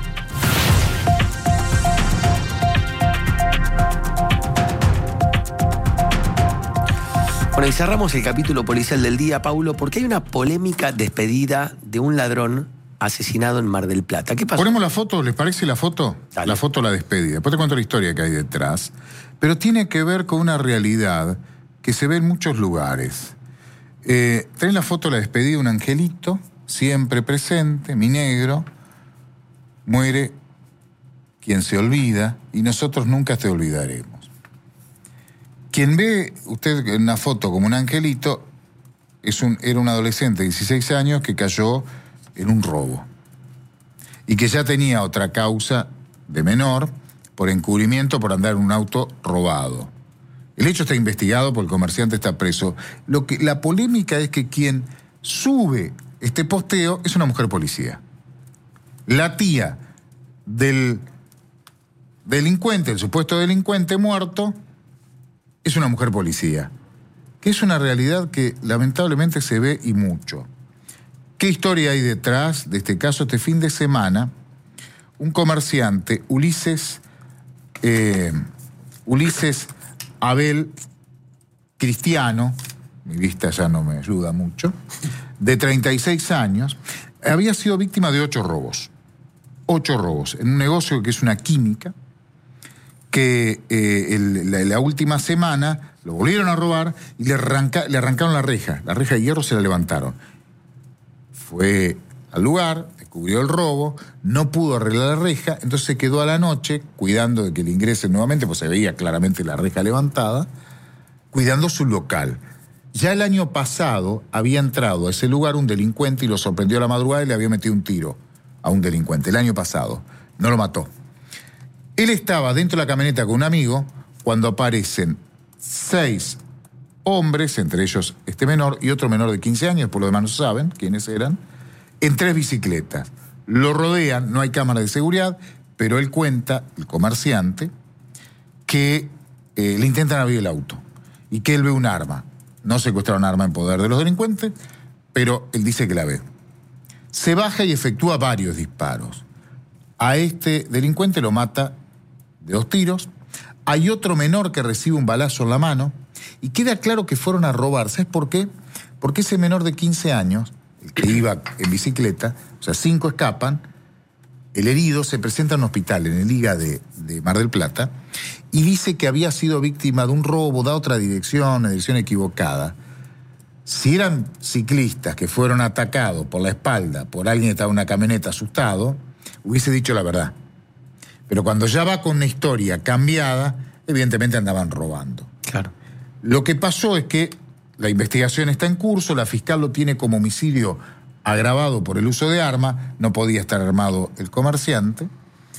[SPEAKER 1] Bueno, y cerramos el capítulo policial del día, Paulo, porque hay una polémica despedida de un ladrón asesinado en Mar del Plata. ¿Qué pasó?
[SPEAKER 4] Ponemos la foto, ¿les parece la foto?
[SPEAKER 1] Dale.
[SPEAKER 4] La foto, la despedida. Después te cuento la historia que hay detrás. Pero tiene que ver con una realidad que se ve en muchos lugares. Eh, tenés la foto, la despedida, un angelito, siempre presente, mi negro. Muere quien se olvida y nosotros nunca te olvidaremos. Quien ve usted en una foto como un angelito es un, era un adolescente de dieciséis años que cayó en un robo y que ya tenía otra causa de menor por encubrimiento por andar en un auto robado. El hecho está investigado, por el comerciante está preso. Lo que, la polémica es que quien sube este posteo es una mujer policía. La tía del delincuente, el supuesto delincuente muerto, es una mujer policía, que es una realidad que lamentablemente se ve y mucho. ¿Qué historia hay detrás de este caso? Este fin de semana, un comerciante, Ulises, eh, Ulises Abel Cristiano, mi vista ya no me ayuda mucho, de treinta y seis años, había sido víctima de ocho robos. Ocho robos, en un negocio que es una química, que eh, el, la, la última semana lo volvieron a robar y le, arranca, le arrancaron la reja. La reja de hierro se la levantaron. Fue al lugar, descubrió el robo, no pudo arreglar la reja, entonces se quedó a la noche cuidando de que le ingresen nuevamente, pues se veía claramente la reja levantada, cuidando su local. Ya el año pasado había entrado a ese lugar un delincuente y lo sorprendió a la madrugada y le había metido un tiro a un delincuente, el año pasado. No lo mató. Él estaba dentro de la camioneta con un amigo cuando aparecen seis hombres, entre ellos este menor y otro menor de quince años, por lo demás no saben quiénes eran, en tres bicicletas. Lo rodean, no hay cámara de seguridad, pero él cuenta, el comerciante, que eh, le intentan abrir el auto y que él ve un arma. No secuestraron arma en poder de los delincuentes, pero él dice que la ve. Se baja y efectúa varios disparos. A este delincuente lo mata de dos tiros. Hay otro menor que recibe un balazo en la mano y queda claro que fueron a robar. ¿Sabes por qué? Porque ese menor de quince años, el que iba en bicicleta, o sea, cinco escapan, el herido se presenta en un hospital, en el I G A de, de Mar del Plata, y dice que había sido víctima de un robo, da otra dirección, una dirección equivocada. Si eran ciclistas que fueron atacados por la espalda por alguien que estaba en una camioneta asustado, hubiese dicho la verdad. Pero cuando ya va con una historia cambiada, evidentemente andaban robando.
[SPEAKER 1] Claro.
[SPEAKER 4] Lo que pasó es que la investigación está en curso, la fiscal lo tiene como homicidio agravado por el uso de arma, no podía estar armado el comerciante,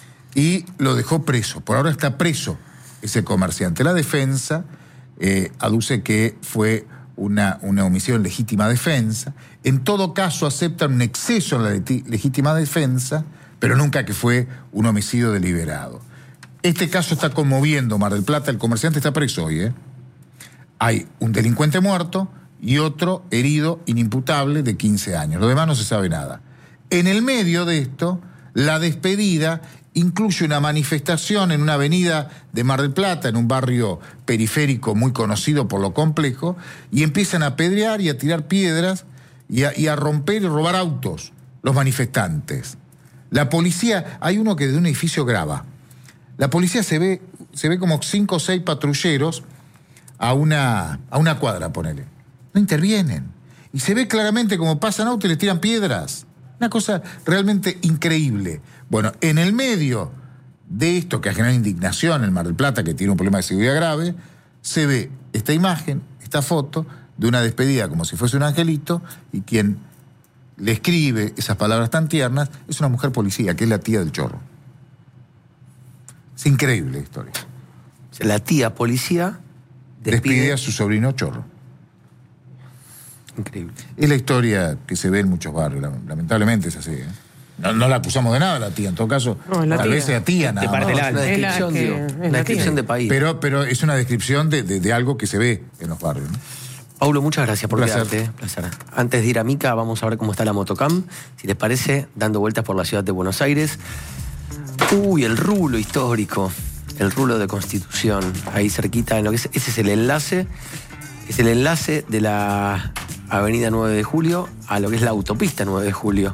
[SPEAKER 4] y lo dejó preso. Por ahora está preso ese comerciante. La defensa eh, aduce que fue una, una omisión en legítima defensa. En todo caso aceptan un exceso en la legítima defensa, pero nunca que fue un homicidio deliberado. Este caso está conmoviendo Mar del Plata, el comerciante está preso hoy, ¿eh? Hay un delincuente muerto y otro herido inimputable de quince años. Lo demás no se sabe nada. En el medio de esto, la despedida incluye una manifestación en una avenida de Mar del Plata, en un barrio periférico muy conocido por lo complejo, y empiezan a apedrear y a tirar piedras y a, y a romper y robar autos los manifestantes. La policía, hay uno que desde un edificio graba. La policía se ve, se ve como cinco o seis patrulleros a una, a una cuadra, ponele. No intervienen. Y se ve claramente como pasan autos y les tiran piedras. Una cosa realmente increíble. Bueno, en el medio de esto que ha generado indignación en Mar del Plata, que tiene un problema de seguridad grave, se ve esta imagen, esta foto de una despedida como si fuese un angelito, y quien le escribe esas palabras tan tiernas es una mujer policía, que es la tía del Chorro. Es increíble la historia.
[SPEAKER 1] La tía policía
[SPEAKER 4] despide, despide a su sobrino Chorro.
[SPEAKER 1] Increíble.
[SPEAKER 4] Es la historia que se ve en muchos barrios, lamentablemente es así, ¿eh? No, no la acusamos de nada la tía, en todo caso,
[SPEAKER 3] no, tal
[SPEAKER 4] tía. vez sea tía nada
[SPEAKER 1] de parte
[SPEAKER 4] más.
[SPEAKER 1] Una descripción,
[SPEAKER 3] es la,
[SPEAKER 1] digo,
[SPEAKER 3] que,
[SPEAKER 1] una descripción de país.
[SPEAKER 4] Pero, pero es una descripción de, de, de algo que se ve en los barrios, ¿no?
[SPEAKER 1] Paulo, muchas gracias por
[SPEAKER 4] Placer.
[SPEAKER 1] quedarte. Placer. Antes de ir a Mica, vamos a ver cómo está la motocam. Si les parece, dando vueltas por la ciudad de Buenos Aires. Uy, el rulo histórico. El rulo de Constitución. Ahí cerquita, en lo que es, ese es el enlace. Es el enlace de la avenida nueve de julio a lo que es la autopista nueve de julio.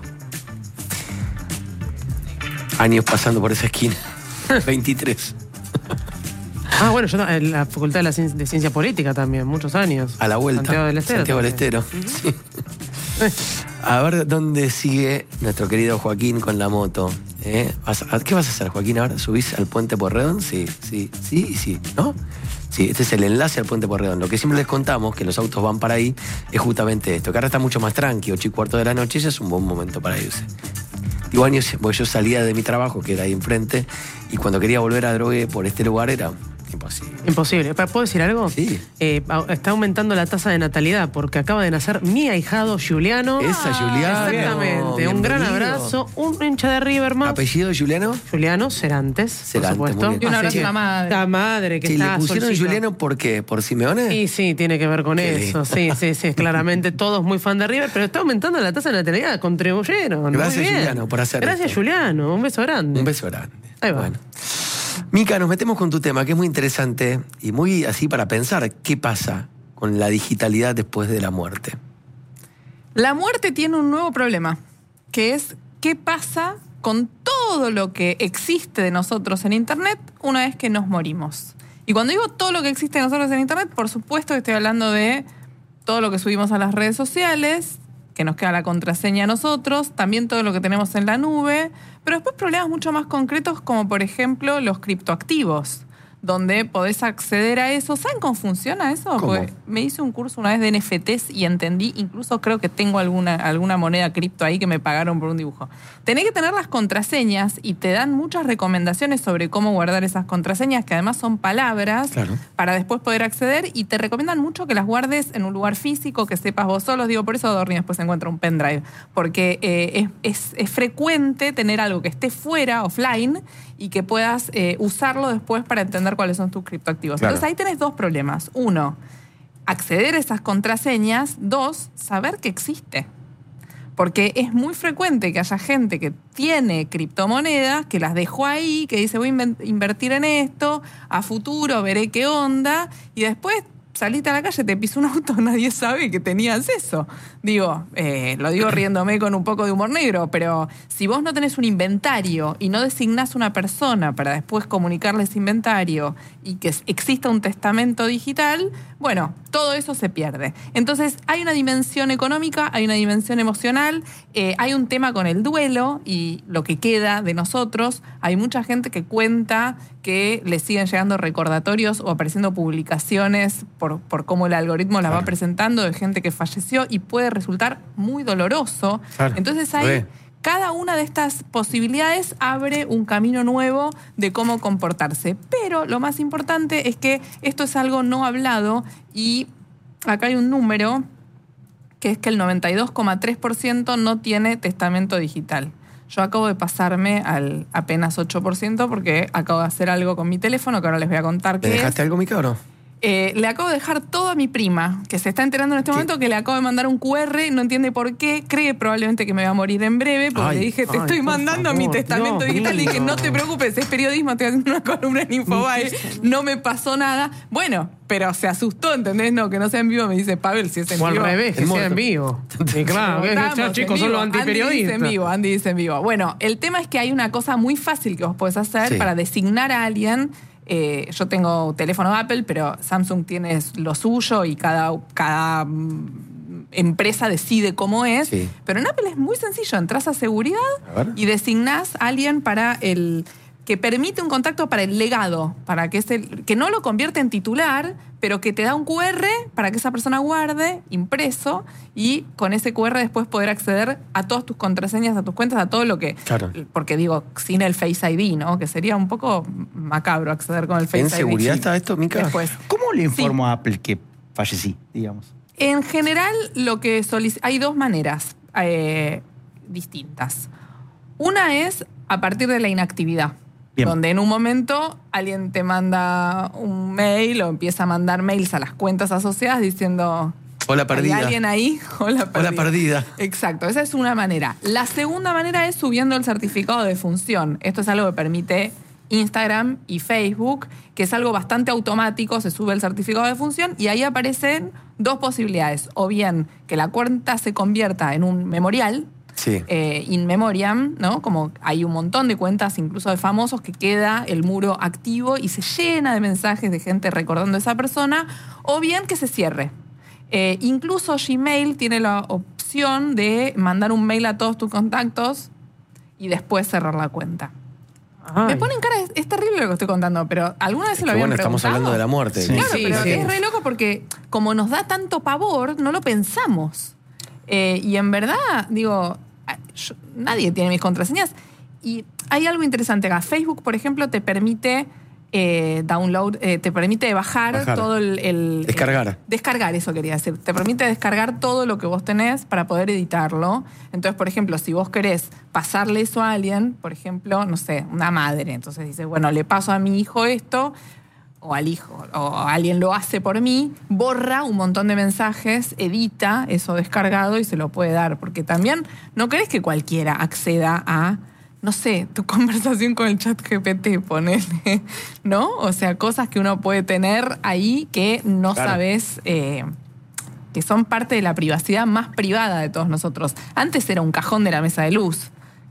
[SPEAKER 1] Años pasando por esa esquina. veintitrés.
[SPEAKER 3] Ah, bueno, yo en la Facultad de, la Ciencia, de Ciencia Política también, muchos años.
[SPEAKER 1] A la vuelta.
[SPEAKER 3] Santiago del Estero.
[SPEAKER 1] Santiago del Estero.
[SPEAKER 3] Uh-huh.
[SPEAKER 1] Sí. A ver dónde sigue nuestro querido Joaquín con la moto. ¿Eh? ¿Qué vas a hacer, Joaquín? Ahora subís al puente Porredón. Sí, sí, sí y sí, ¿no? Sí, este es el enlace al puente Porredón. Lo que siempre les contamos, que los autos van para ahí, es justamente esto. Que ahora está mucho más tranqui, ocho y cuarto de la noche, ya es un buen momento para irse. Digo años, porque yo salía de mi trabajo, que era ahí enfrente, y cuando quería volver a Drogué por este lugar era imposible.
[SPEAKER 3] Imposible. ¿Puedo decir algo?
[SPEAKER 1] Sí.
[SPEAKER 3] Eh, está aumentando la tasa de natalidad porque acaba de nacer mi ahijado Juliano.
[SPEAKER 1] Esa, Juliano.
[SPEAKER 3] Exactamente.
[SPEAKER 1] Bienvenido.
[SPEAKER 3] Un gran abrazo. Un hincha de River más.
[SPEAKER 1] ¿Apellido Juliano?
[SPEAKER 3] Juliano Cerantes,
[SPEAKER 1] Cerantes,
[SPEAKER 3] por supuesto.
[SPEAKER 9] Y un abrazo
[SPEAKER 3] Así
[SPEAKER 9] a la madre.
[SPEAKER 3] La madre que
[SPEAKER 1] Sí,
[SPEAKER 3] está
[SPEAKER 1] ¿le pusieron
[SPEAKER 3] solcito.
[SPEAKER 1] Juliano por qué? ¿Por Simeone?
[SPEAKER 3] Sí, sí, tiene que ver con
[SPEAKER 1] Qué
[SPEAKER 3] eso.
[SPEAKER 1] lindo.
[SPEAKER 3] Sí, sí, sí. Claramente todos muy fan de River, pero está aumentando la tasa de natalidad. Contribuyeron.
[SPEAKER 1] Gracias,
[SPEAKER 3] Muy bien.
[SPEAKER 1] Juliano, por hacer
[SPEAKER 3] Gracias,
[SPEAKER 1] esto.
[SPEAKER 3] Juliano. Un beso grande.
[SPEAKER 1] Un beso grande.
[SPEAKER 3] Ahí va.
[SPEAKER 1] Bueno. Mica, nos metemos con tu tema, que es muy interesante y muy así para pensar qué pasa con la digitalidad después de la muerte.
[SPEAKER 9] La muerte tiene un nuevo problema, que es qué pasa con todo lo que existe de nosotros en Internet una vez que nos morimos. Y cuando digo todo lo que existe nosotros en Internet, por supuesto que estoy hablando de todo lo que subimos a las redes sociales, que nos queda la contraseña a nosotros, también todo lo que tenemos en la nube, pero después problemas mucho más concretos como por ejemplo los criptoactivos, donde podés acceder a eso. ¿Saben cómo funciona eso?
[SPEAKER 1] ¿Cómo?
[SPEAKER 9] Porque me hice un curso una vez de N F Ts y entendí, incluso creo que tengo alguna, alguna moneda cripto ahí que me pagaron por un dibujo. Tenés que tener las contraseñas y te dan muchas recomendaciones sobre cómo guardar esas contraseñas, que además son palabras,
[SPEAKER 1] Claro.
[SPEAKER 9] para después poder acceder, y te recomiendan mucho que las guardes en un lugar físico, que sepas vos solos. Digo, por eso Dorni después encuentra un pendrive, porque eh, es, es, es frecuente tener algo que esté fuera, offline, y que puedas eh, usarlo después para entender cuáles son tus criptoactivos.
[SPEAKER 1] Claro.
[SPEAKER 9] Entonces ahí tenés dos problemas. Uno, acceder a esas contraseñas. Dos, saber que existe. Porque es muy frecuente que haya gente que tiene criptomonedas, que las dejó ahí, que dice voy a inven- invertir en esto, a futuro veré qué onda, y después saliste a la calle, te pisó un auto, nadie sabe que tenías eso. Digo, eh, lo digo riéndome con un poco de humor negro, pero si vos no tenés un inventario y no designás una persona para después comunicarle ese inventario y que exista un testamento digital, bueno, todo eso se pierde. Entonces, hay una dimensión económica, hay una dimensión emocional, eh, hay un tema con el duelo y lo que queda de nosotros. Hay mucha gente que cuenta que le siguen llegando recordatorios o apareciendo publicaciones por, por cómo el algoritmo las
[SPEAKER 1] Claro.
[SPEAKER 9] va presentando de gente que falleció, y puede resultar muy doloroso.
[SPEAKER 1] Claro.
[SPEAKER 9] Entonces hay...
[SPEAKER 1] Re.
[SPEAKER 9] Cada una de estas posibilidades abre un camino nuevo de cómo comportarse. Pero lo más importante es que esto es algo no hablado, y acá hay un número que es que el noventa y dos coma tres por ciento no tiene testamento digital. Yo acabo de pasarme al apenas ocho por ciento porque acabo de hacer algo con mi teléfono que ahora les voy a contar
[SPEAKER 1] ¿Te
[SPEAKER 9] qué es.
[SPEAKER 1] dejaste algo, Mica, o no?
[SPEAKER 9] Eh, le acabo de dejar todo a mi prima, que se está enterando en este
[SPEAKER 1] ¿Qué?
[SPEAKER 9] momento, que le acabo de mandar un cu erre, no entiende por qué, cree probablemente que me va a morir en breve, porque
[SPEAKER 1] Ay,
[SPEAKER 9] le dije, te
[SPEAKER 3] ay,
[SPEAKER 9] estoy
[SPEAKER 3] por
[SPEAKER 9] mandando
[SPEAKER 3] favor,
[SPEAKER 9] mi testamento
[SPEAKER 3] Dios
[SPEAKER 9] digital. Le dije,
[SPEAKER 3] mío.
[SPEAKER 9] no te preocupes, es periodismo, estoy haciendo una columna en Infobae, no me pasó nada. Bueno, pero se asustó, ¿entendés? No, que no sea en vivo, me dice Pavel, si es en
[SPEAKER 3] O al
[SPEAKER 9] vivo.
[SPEAKER 3] revés, que
[SPEAKER 1] En
[SPEAKER 3] sea
[SPEAKER 1] moto.
[SPEAKER 3] en vivo. Y claro, que
[SPEAKER 9] Estamos
[SPEAKER 3] esos
[SPEAKER 9] en
[SPEAKER 3] chicos son
[SPEAKER 9] vivo.
[SPEAKER 3] los
[SPEAKER 9] Andy dice
[SPEAKER 3] antiperiodistas.
[SPEAKER 9] en vivo, Andy dice en vivo. Bueno, el tema es que hay una cosa muy fácil que vos podés hacer
[SPEAKER 1] Sí.
[SPEAKER 9] para designar a alguien. Eh, yo tengo teléfono Apple, pero Samsung tiene lo suyo y cada, cada mm, empresa decide cómo es.
[SPEAKER 1] Sí.
[SPEAKER 9] Pero en Apple es muy sencillo. Entras a seguridad
[SPEAKER 1] A ver.
[SPEAKER 9] y designás a alguien para el... que permite un contacto para el legado, para que, ese, que no lo convierte en titular, pero que te da un cu erre para que esa persona guarde impreso, y con ese cu erre después poder acceder a todas tus contraseñas, a tus cuentas, a todo lo que...
[SPEAKER 1] Claro.
[SPEAKER 9] Porque digo, sin el Face I D, ¿no? Que sería un poco macabro acceder con el Face I
[SPEAKER 1] ¿En
[SPEAKER 9] D.
[SPEAKER 1] seguridad
[SPEAKER 9] Sí.
[SPEAKER 1] está esto, Mica?
[SPEAKER 9] Después.
[SPEAKER 10] ¿Cómo le informo a Apple que fallecí, digamos?
[SPEAKER 9] En general, lo que solic- hay dos maneras eh, distintas. Una es a partir de la inactividad.
[SPEAKER 10] Bien.
[SPEAKER 9] Donde en un momento alguien te manda un mail o empieza a mandar mails a las cuentas asociadas diciendo...
[SPEAKER 1] Hola, perdida.
[SPEAKER 9] ¿Hay alguien ahí? Hola, perdida.
[SPEAKER 1] Hola, perdida.
[SPEAKER 9] Exacto, esa es una manera. La segunda manera es subiendo el certificado de función. Esto es algo que permite Instagram y Facebook, que es algo bastante automático. Se sube el certificado de función y ahí aparecen dos posibilidades. O bien que la cuenta se convierta en un memorial,
[SPEAKER 1] Sí.
[SPEAKER 9] eh, in memoriam, ¿no? Como hay un montón de cuentas, incluso de famosos, que queda el muro activo y se llena de mensajes de gente recordando a esa persona, o bien que se cierre. Eh, incluso Gmail tiene la opción de mandar un mail a todos tus contactos y después cerrar la cuenta.
[SPEAKER 3] Ay.
[SPEAKER 9] Me ponen cara, es, es terrible lo que estoy contando, pero ¿alguna vez se lo
[SPEAKER 1] Que
[SPEAKER 9] habían
[SPEAKER 1] bueno, estamos
[SPEAKER 9] preguntado?
[SPEAKER 1] hablando de la muerte.
[SPEAKER 10] Sí.
[SPEAKER 9] Claro,
[SPEAKER 3] Sí,
[SPEAKER 9] pero
[SPEAKER 3] sí.
[SPEAKER 9] es re loco porque como nos da tanto pavor, no lo pensamos. Eh, y en verdad, digo, yo- nadie tiene mis contraseñas. Y hay algo interesante acá. Facebook, por ejemplo, te permite eh, download, eh, te permite bajar,
[SPEAKER 1] Bajar.
[SPEAKER 9] todo el, el-
[SPEAKER 1] Descargar.
[SPEAKER 9] eh, descargar, eso quería decir. Te permite descargar todo lo que vos tenés para poder editarlo. Entonces, por ejemplo, si vos querés pasarle eso a alguien, por ejemplo, no sé, una madre, entonces dices, bueno, le paso a mi hijo esto, o al hijo, o alguien lo hace por mí, borra un montón de mensajes, edita eso descargado y se lo puede dar. Porque también no querés que cualquiera acceda a, no sé, tu conversación con el chat G P T, ponele, ¿no? O sea, cosas que uno puede tener ahí que no
[SPEAKER 1] Claro.
[SPEAKER 9] sabes, eh, que son parte de la privacidad más privada de todos nosotros. Antes era un cajón de la mesa de luz,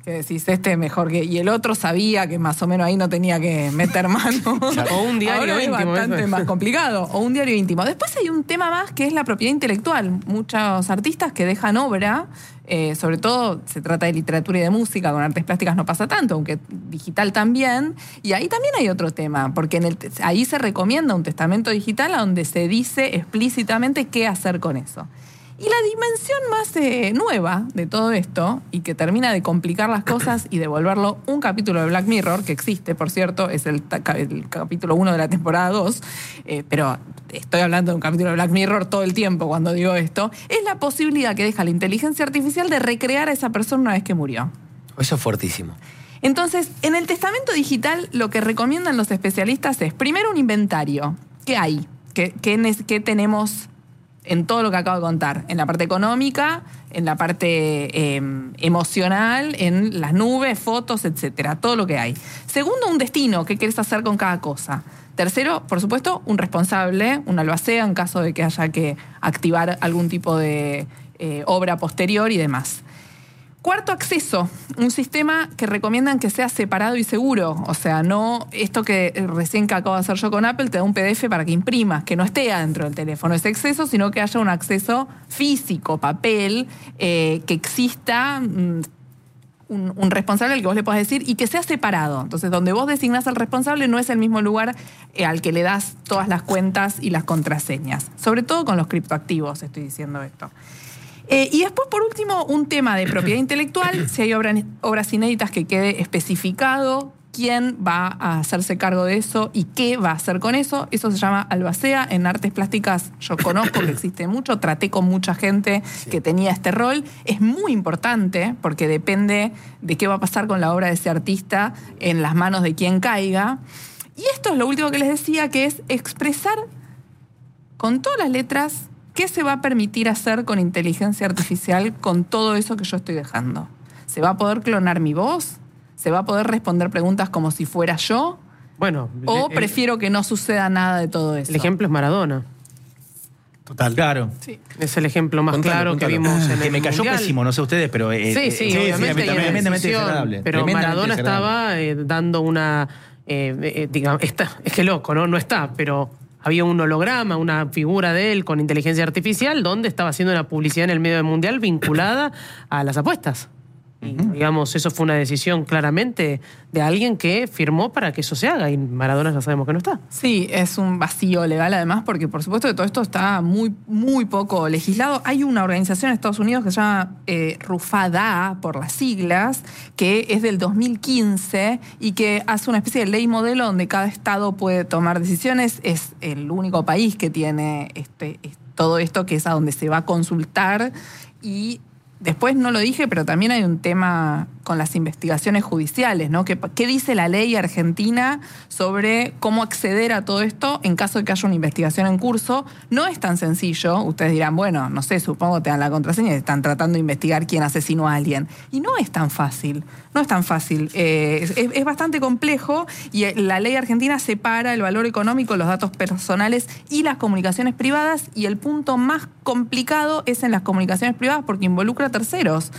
[SPEAKER 9] Que decís, este es mejor que... Y el otro sabía que más o menos ahí no tenía que meter mano.
[SPEAKER 3] O un diario
[SPEAKER 9] Ahora
[SPEAKER 3] íntimo.
[SPEAKER 9] es bastante
[SPEAKER 3] eso.
[SPEAKER 9] más complicado. O un diario íntimo. Después hay un tema más que es la propiedad intelectual. Muchos artistas que dejan obra, eh, sobre todo se trata de literatura y de música, con artes plásticas no pasa tanto, aunque digital también. Y ahí también hay otro tema, porque en el, ahí se recomienda un testamento digital donde se dice explícitamente qué hacer con eso. Y la dimensión más eh, nueva de todo esto, y que termina de complicar las cosas y de volverlo un capítulo de Black Mirror, que existe, por cierto, es el, el capítulo uno de la temporada dos, eh, pero estoy hablando de un capítulo de Black Mirror todo el tiempo cuando digo esto, es la posibilidad que deja la inteligencia artificial de recrear a esa persona una vez que murió.
[SPEAKER 1] Eso es fuertísimo.
[SPEAKER 9] Entonces, en el testamento digital lo que recomiendan los especialistas es, primero, un inventario. ¿Qué hay? ¿Qué, qué, qué tenemos en todo lo que acabo de contar? En la parte económica, en la parte eh, emocional, en las nubes, fotos, etcétera. Todo lo que hay. Segundo, un destino. ¿Qué querés hacer con cada cosa? Tercero, por supuesto, un responsable, un albacea en caso de que haya que activar algún tipo de eh, obra posterior y demás. Cuarto, acceso. Un sistema que recomiendan que sea separado y seguro. O sea, no esto que recién que acabo de hacer yo con Apple, te da un P D F para que imprimas, que no esté adentro del teléfono ese acceso, sino que haya un acceso físico, papel, eh, que exista mm, un, un responsable al que vos le puedas decir y que sea separado. Entonces, donde vos designás al responsable no es el mismo lugar eh, al que le das todas las cuentas y las contraseñas. Sobre todo con los criptoactivos, estoy diciendo esto. Eh, y después, por último, un tema de propiedad intelectual. Si hay obra, obras inéditas, que quede especificado quién va a hacerse cargo de eso y qué va a hacer con eso. Eso se llama albacea. En artes plásticas yo conozco que existe mucho, traté con mucha gente sí. que tenía este rol. Es muy importante porque depende de qué va a pasar con la obra de ese artista en las manos de quien caiga. Y esto es lo último que les decía, que es expresar con todas las letras qué se va a permitir hacer con inteligencia artificial con todo eso que yo estoy dejando. ¿Se va a poder clonar mi voz? ¿Se va a poder responder preguntas como si fuera yo?
[SPEAKER 3] Bueno,
[SPEAKER 9] ¿O
[SPEAKER 3] el,
[SPEAKER 9] prefiero que no suceda nada de todo eso?
[SPEAKER 3] El ejemplo es Maradona.
[SPEAKER 5] Total.
[SPEAKER 10] Claro.
[SPEAKER 9] Sí.
[SPEAKER 3] Es el ejemplo más
[SPEAKER 1] Contalo,
[SPEAKER 3] claro
[SPEAKER 1] contalo.
[SPEAKER 3] que vimos en el
[SPEAKER 10] Que me cayó
[SPEAKER 3] Mundial.
[SPEAKER 10] pésimo, no sé ustedes, pero... Eh,
[SPEAKER 3] Sí, sí,
[SPEAKER 10] eh,
[SPEAKER 3] obviamente.
[SPEAKER 10] sí,
[SPEAKER 3] hay una
[SPEAKER 10] tremendamente
[SPEAKER 3] decisión,
[SPEAKER 10] desagradable.
[SPEAKER 3] Pero
[SPEAKER 10] Tremendamente
[SPEAKER 3] Maradona
[SPEAKER 10] desagradable.
[SPEAKER 3] estaba eh, dando una... Eh, eh, digamos, está, es que loco, ¿no? No está, pero había un holograma, una figura de él con inteligencia artificial donde estaba haciendo una publicidad en el medio del Mundial vinculada a las apuestas. Y, digamos, eso fue una decisión claramente de alguien que firmó para que eso se haga y Maradona ya sabemos que no está.
[SPEAKER 9] Sí, es un vacío legal además porque por supuesto que todo esto está muy, muy poco legislado. Hay una organización en Estados Unidos que se llama eh, RUFADA, por las siglas, que es del dos mil quince y que hace una especie de ley modelo donde cada estado puede tomar decisiones. Es el único país que tiene este, todo esto, que es a donde se va a consultar. Y después no lo dije, pero también hay un tema con las investigaciones judiciales, ¿no? ¿Qué, qué dice la ley argentina sobre cómo acceder a todo esto en caso de que haya una investigación en curso? No es tan sencillo. Ustedes dirán, bueno, no sé, supongo que te dan la contraseña y están tratando de investigar quién asesinó a alguien. Y no es tan fácil, no es tan fácil. Eh, es, es bastante complejo y la ley argentina separa el valor económico, los datos personales y las comunicaciones privadas, y el punto más complicado es en las comunicaciones privadas porque involucra a terceros.